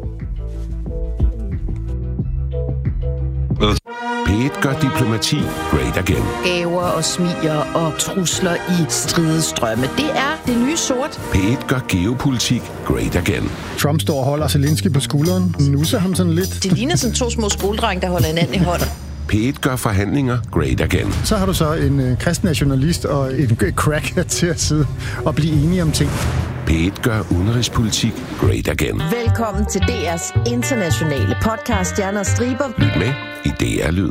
P et gør diplomati great again. Gaver og smiger og trusler i stridestrømme. Det er det nye sort. P et gør geopolitik great again. Trump står og holder Zelensky på skulderen. Nusser ham sådan lidt. Det ligner sådan to små skoledrenge, der holder hinanden i hånden. P et gør forhandlinger great again. Så har du så en øh, kristen nationalist og en cracker til at sidde og blive enige om ting. P et gør udenrigspolitik great again. Velkommen til D R's internationale podcast Stjerner og Striber. Lyt med i D R Lyd.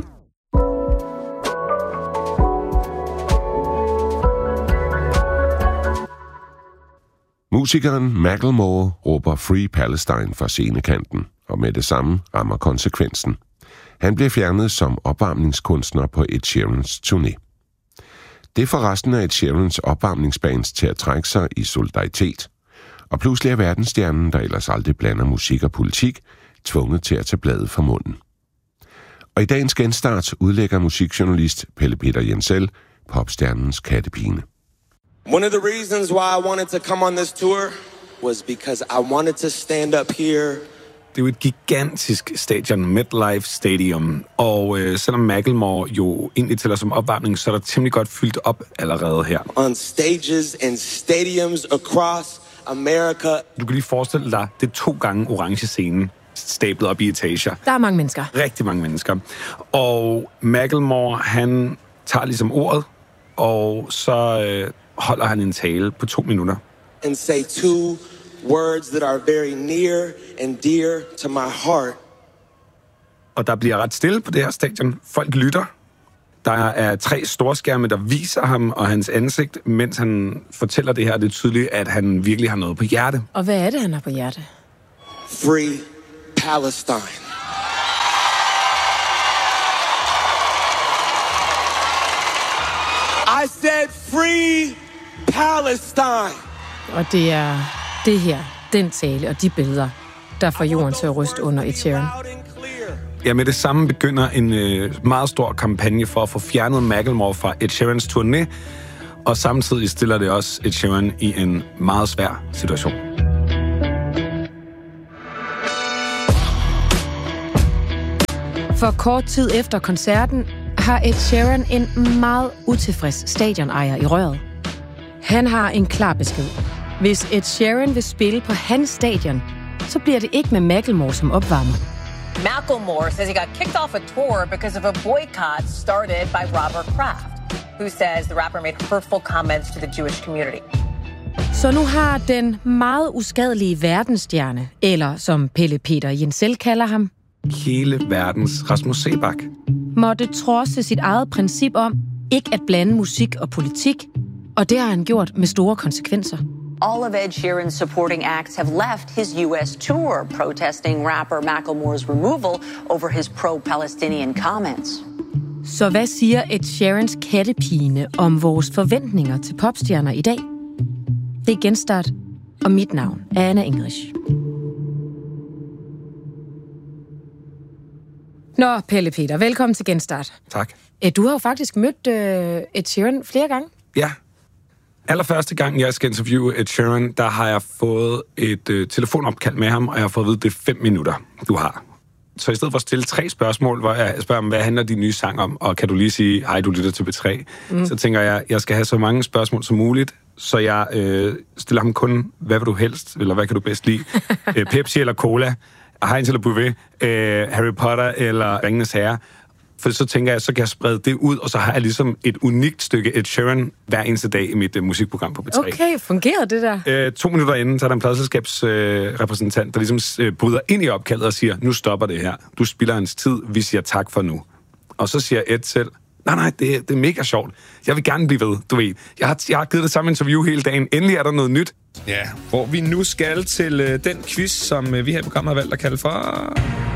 Musikeren Macklemore råber Free Palestine fra scenekanten, og med det samme rammer konsekvensen. Han blev fjernet som opvarmningskunstner på Ed Sheerans turné. Det får resten af Ed Sheerans opvarmningsbands til at trække sig i solidaritet, og pludselig er verdensstjernen, der ellers aldrig blander musik og politik, tvunget til at tage bladet fra munden. Og i dagens Genstart udlægger musikjournalist Pelle Peter Jensel popstjernens kattepine. One of the reasons why I wanted to come on this tour was because I wanted to stand up here. Det er jo et gigantisk stadion, MetLife Stadium, og øh, selvom Macklemore jo egentlig tæller som opvarmning, så er der temmelig godt fyldt op allerede her. On stages and stadiums across America. Du kan lige forestille dig, det er to gange orange scenen, stablet op i etager. Der er mange mennesker. Rigtig mange mennesker. Og Macklemore, han tager ligesom ordet, og så øh, holder han en tale på to minutter. And say two words that are very near and dear to my heart. Og der bliver ret stille på det her stadion. Folk lytter. Der er tre storskærme, der viser ham og hans ansigt, mens han fortæller det her. Det er tydeligt, at han virkelig har noget på hjerte. Og hvad er det, han har på hjerte? Free Palestine. I said free Palestine. Og det er det her, den tale og de billeder, der får jorden til at ryste under Ed Sheeran. Ja, med det samme begynder en øh, meget stor kampagne for at få fjernet Macklemore fra Ed Sheerans turné, og samtidig stiller det også Ed Sheeran i en meget svær situation. For kort tid efter koncerten har Ed Sheeran en meget utilfreds stadionejer i røret. Han har en klar besked. Hvis Ed Sheeran vil spille på hans stadion, så bliver det ikke med Macklemore som opvarmer. Macklemore says he got kicked off a tour because of a boycott started by Robert Kraft, who says the rapper made hurtful comments to the Jewish community. Så nu har den meget uskadelige verdensstjerne, eller som Pelle Peter Jensel kalder ham, hele verdens Rasmus Seebach, måtte trodse sit eget princip om ikke at blande musik og politik, og det har han gjort med store konsekvenser. All of Ed Sheeran's supporting acts have left his U S tour, protesting rapper Macklemore's removal over his pro-Palestinian comments. Så hvad siger Ed Sheerans kattepine om vores forventninger til popstjerner i dag? Det er Genstart, og mit navn er Anna English. Nå, Pelle Peter, velkommen til Genstart. Tak. Du har jo faktisk mødt uh, Ed Sheeran flere gange. Ja. Allerførste gang, jeg skal interviewe Ed Sheeran, der har jeg fået et øh, telefonopkald med ham, og jeg har fået at vide, det er fem minutter, du har. Så i stedet for at stille tre spørgsmål, hvor jeg spørger dem, hvad handler din nye sang om, og kan du lige sige, hej, du lytter til B tre, mm. så tænker jeg, jeg skal have så mange spørgsmål som muligt, så jeg øh, stiller ham kun, hvad vil du helst, eller hvad kan du bedst lide? øh, Pepsi eller Cola? Heinz eller Bouvet? Øh, Harry Potter eller Ringenes Herre? For så tænker jeg, så kan jeg sprede det ud, og så har jeg ligesom et unikt stykke Ed Sheeran hver eneste dag i mit uh, musikprogram på B tre. Okay, fungerer det der? Øh, to minutter inden, så er der en pladselskabsrepræsentant, øh, der ligesom øh, bryder ind i opkaldet og siger, nu stopper det her. Du spilder hans tid, vi siger tak for nu. Og så siger Ed selv, nej, nej, det, det er mega sjovt. Jeg vil gerne blive ved, du ved. Jeg har, jeg har givet det samme interview hele dagen. Endelig er der noget nyt. Ja, hvor vi nu skal til øh, den quiz, som øh, vi her i programmet har valgt at kalde for...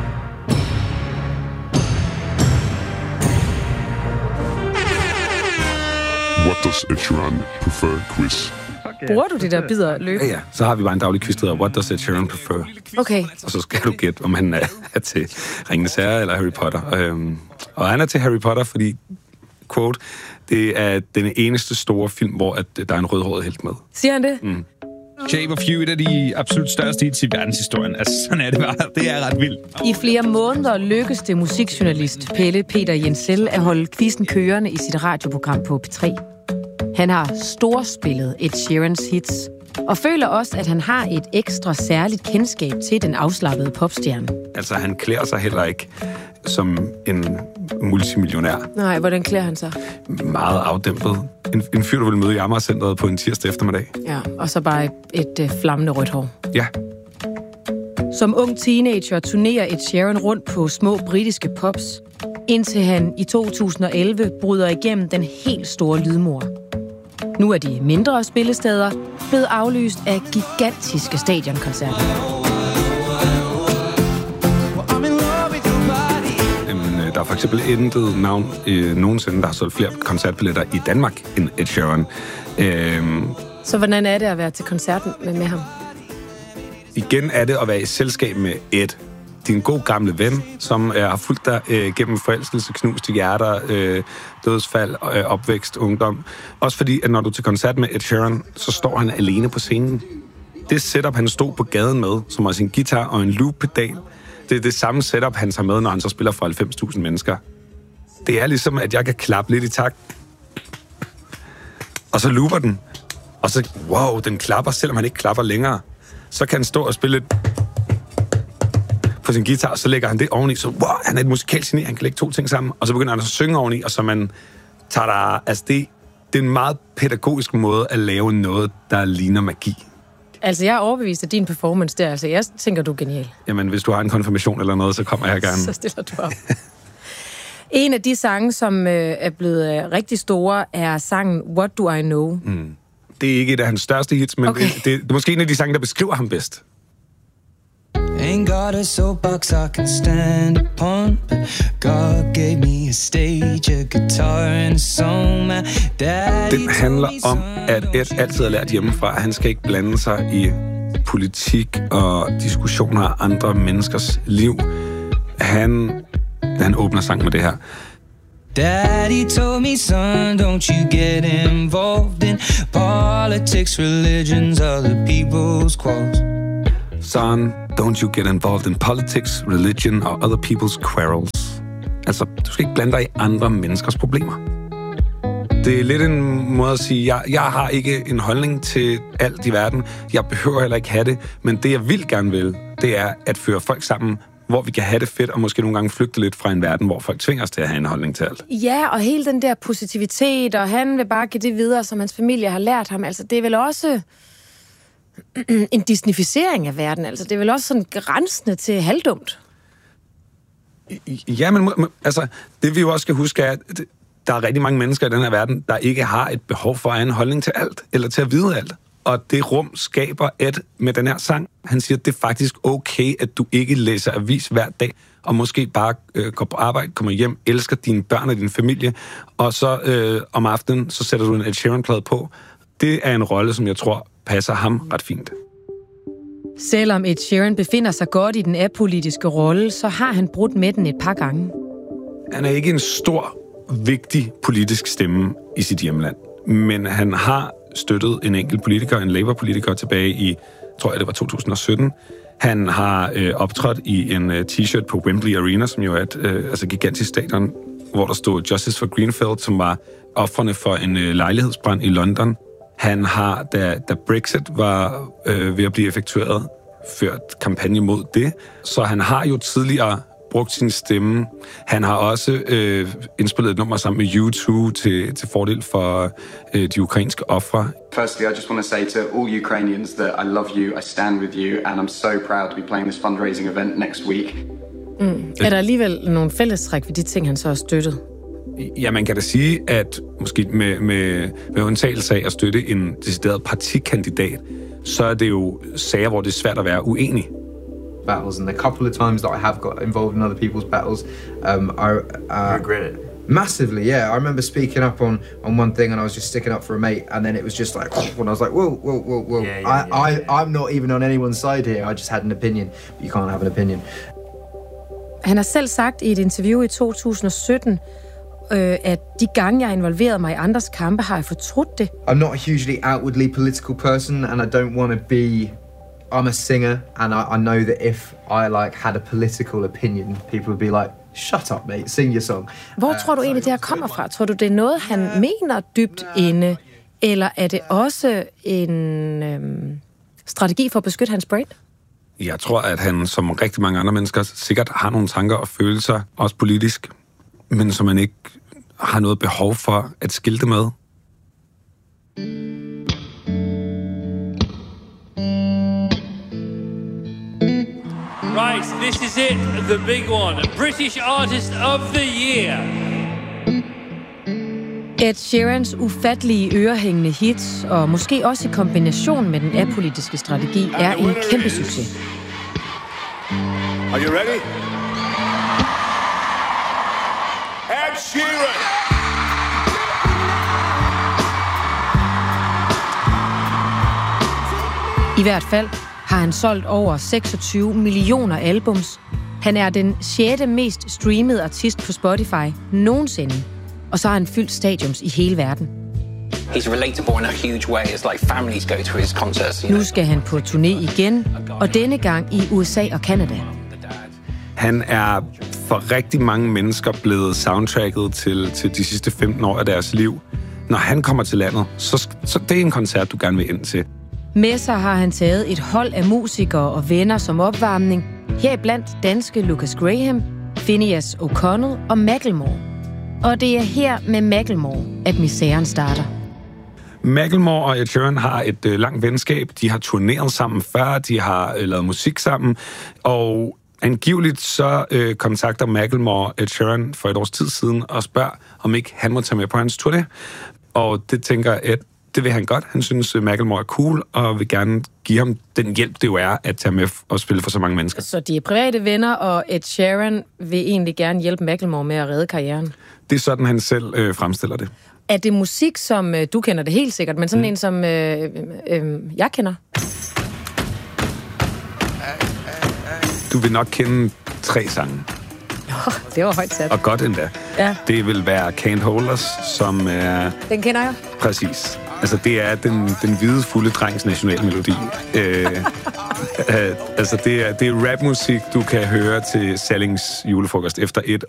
What does Ed Sheeran prefer quiz? Okay. Bruger du det der bider løb? Ja, ja. Så har vi bare en daglig quiz, der hedder What does Ed Sheeran prefer? Okay. Og så skal du gætte, om han er, er til Ringenes Herre eller Harry Potter. Øhm, og han er til Harry Potter, fordi, quote, det er den eneste store film, hvor at der er en rødhåret helt med. Siger han det? Mm. Shape of You er et af de absolut største hits i verdenshistorien. Altså, sådan er det bare. Det er ret vildt. I flere måneder lykkes det musikjournalist Pelle Peter Jensel at holde quizzen kørende i sit radioprogram på B tre. Han har storspillet Ed Sheerans hits, og føler også, at han har et ekstra særligt kendskab til den afslappede popstjerne. Altså, han klæder sig heller ikke som en multimillionær. Nej, hvordan klæder han sig? Meget afdæmpet. En, en fyr, du vil møde i Amagercentret på en tirsdag eftermiddag. Ja, og så bare et, et, et flammende rødt hår. Ja. Som ung teenager turnerer Ed Sheeran rundt på små britiske pubs, indtil han i to tusind og elleve bryder igennem den helt store lydmur. Nu er de mindre spillesteder blevet aflyst af gigantiske stadionkoncerter. Der er for eksempel intet navn øh, nogensinde, der har solgt flere koncertbilletter i Danmark end Ed Sheeran. Øhm, Så hvordan er det at være til koncerten med, med ham? Igen er det at være i selskab med Ed. Din god gamle ven, som øh, har fulgt dig øh, gennem forelskelse, knuste hjerter, øh, dødsfald, øh, opvækst, ungdom. Også fordi, at når du er til koncert med Ed Sheeran, så står han alene på scenen. Det setup, han stod på gaden med, som har sin guitar og en loop-pedal, det er det samme setup, han tager med, når han så spiller for halvfems tusind mennesker. Det er ligesom, at jeg kan klappe lidt i takt. Og så looper den. Og så, wow, den klapper, selvom han ikke klapper længere. Så kan han stå og spille lidt på sin guitar, så lægger han det oveni, så wow, han er et musikalsk geni, han kan lægge to ting sammen, og så begynder han at synge oveni, og så man tager der, altså det, det er en meget pædagogisk måde at lave noget, der ligner magi. Altså, jeg er overbevist af din performance der, altså jeg tænker, du er genial. Jamen, hvis du har en konfirmation eller noget, så kommer jeg gerne. Så stiller du op. En af de sange, som øh, er blevet øh, rigtig store, er sangen What Do I Know? Mm. Det er ikke et af hans største hits, men okay. det, det, det er måske en af de sange, der beskriver ham bedst. Ain't got a soapbox I can stand upon, but God gave me a stage, a guitar and a song. My daddy Den handler om, at Ed altid har lært hjemmefra, at han skal ikke blande sig i politik og diskussioner af andre menneskers liv. Han, han åbner sang med det her. Daddy told me, son, don't you get involved in politics, religions, other people's quarrels. Son, don't you get involved in politics, religion or other people's quarrels. Altså, du skal ikke blande dig i andre menneskers problemer. Det er lidt en måde at sige, jeg, jeg har ikke en holdning til alt i verden. Jeg behøver heller ikke have det, men det jeg vil gerne vil, det er at føre folk sammen, hvor vi kan have det fedt, og måske nogle gange flygte lidt fra en verden, hvor folk tvinger os til at have en holdning til alt. Ja, og hele den der positivitet, og han vil bare give det videre, som hans familie har lært ham. Altså, det er vel også en disnificering af verden. Altså, det er vel også sådan grænsende til halvdumt. Ja, men altså, det vi jo også skal huske er, at der er rigtig mange mennesker i den her verden, der ikke har et behov for at have en holdning til alt, eller til at vide alt. Og det rum skaber Ed med den her sang. Han siger, at det er faktisk okay, at du ikke læser avis hver dag, og måske bare øh, går på arbejde, kommer hjem, elsker dine børn og din familie, og så øh, om aftenen, så sætter du en Ed Sheeran-plade på. Det er en rolle, som jeg tror passer ham ret fint. Selvom Ed Sheeran befinder sig godt i den apolitiske rolle, så har han brudt med den et par gange. Han er ikke en stor, vigtig politisk stemme i sit hjemland, men han har støttet en enkelt politiker, en Labour-politiker, tilbage i, tror jeg, det var to tusind og sytten. Han har øh, optrådt i en øh, t-shirt på Wembley Arena, som jo er et øh, altså gigantisk stadion, hvor der stod Justice for Greenfield, som var ofrene for en øh, lejlighedsbrand i London. Han har, da, da Brexit var øh, ved at blive effektueret, ført kampagne mod det. Så han har jo tidligere brugt sin stemme. Han har også øh, indspillet et nummer sammen med U to til, til fordel for øh, de ukrainske ofre. Firstly, I just want to say to all Ukrainians that I love you, I stand with you, and I'm so proud to be playing this fundraising event next week. Mm. Er der alligevel nogle fællestræk ved de ting, han så har støttet? Ja, man kan da sige, at måske med, med, med undtagelse af at støtte en decideret partikandidat, så er det jo sager, hvor det er svært at være uenig. Battles, and the couple of times that I have got involved in other people's battles, um, I uh, regret it massively. Yeah, I remember speaking up on on one thing, and I was just sticking up for a mate, and then it was just like, when I was like, whoa, whoa, whoa, whoa. Yeah, yeah, I, yeah, I, I'm not even on anyone's side here. I just had an opinion, but you can't have an opinion. Han har selv sagt i et interview i to tusind og sytten, øh, at de gange, jeg involverede mig i andres kampe, har jeg fortrudt det. I'm not a hugely outwardly political person, and I don't want to be... I'm a singer, and I, I know that if I like had a political opinion, people would be like, "Shut up, mate, sing your song." Hvor uh, tror du egentlig, det her kommer fra? Tror du, det er noget, han uh, mener dybt uh, inde, eller er det også en øhm, strategi for at beskytte hans brand? Jeg tror, at han, som rigtig mange andre mennesker, sikkert har nogle tanker og følelser, også politisk, men som man ikke har noget behov for at skilte med. Right, this is it, the big one. British Artist of the Year. Ed Sheerans ufattelige ørehængende hits, og måske også i kombination med den apolitiske strategi, er en kæmpe succes. Are you ready? Ed Sheeran! I hvert fald har han solgt over seksogtyve millioner albums. Han er den sjette mest streamede artist på Spotify nogensinde. Og så har han fyldt stadiums i hele verden. He's relatable in a huge way. It's like families go to his concerts. Nu skal han på turné igen, og denne gang i U S A og Canada. Han er for rigtig mange mennesker blevet soundtracket til, til de sidste femten år af deres liv. når han kommer til landet, så, så det er en koncert, du gerne vil ind til. Med sig har han taget et hold af musikere og venner som opvarmning. Heriblandt danske Lucas Graham, Phineas O'Connell og Macklemore. Og det er her med Macklemore, at misæren starter. Macklemore og Ed Sheeran har et øh, langt venskab. De har turneret sammen før, de har øh, lavet musik sammen, og angiveligt så øh, kontakter Macklemore Ed Sheeran for et års tid siden og spørger, om ikke han må tage med på hans turné. Og det tænker Ed, det vil han godt. Han synes, at Macklemore er cool, og vil gerne give ham den hjælp, det jo er at tage med og spille for så mange mennesker. Så de er private venner, og Ed Sheeran vil egentlig gerne hjælpe Macklemore med at redde karrieren? Det er sådan, han selv øh, fremstiller det. Er det musik, som øh, du kender det helt sikkert, men sådan mm. en, som øh, øh, jeg kender? Du vil nok kende tre sange. Oh, det var højt sat. Og godt endda. Ja. Det vil være Can't Hold Us, som er... Den kender jeg. Præcis. Altså, det er den, den hvide, fulde drengs nationalmelodi. øh, øh, altså, det er, det er rapmusik, du kan høre til Sallings julefrokost efter et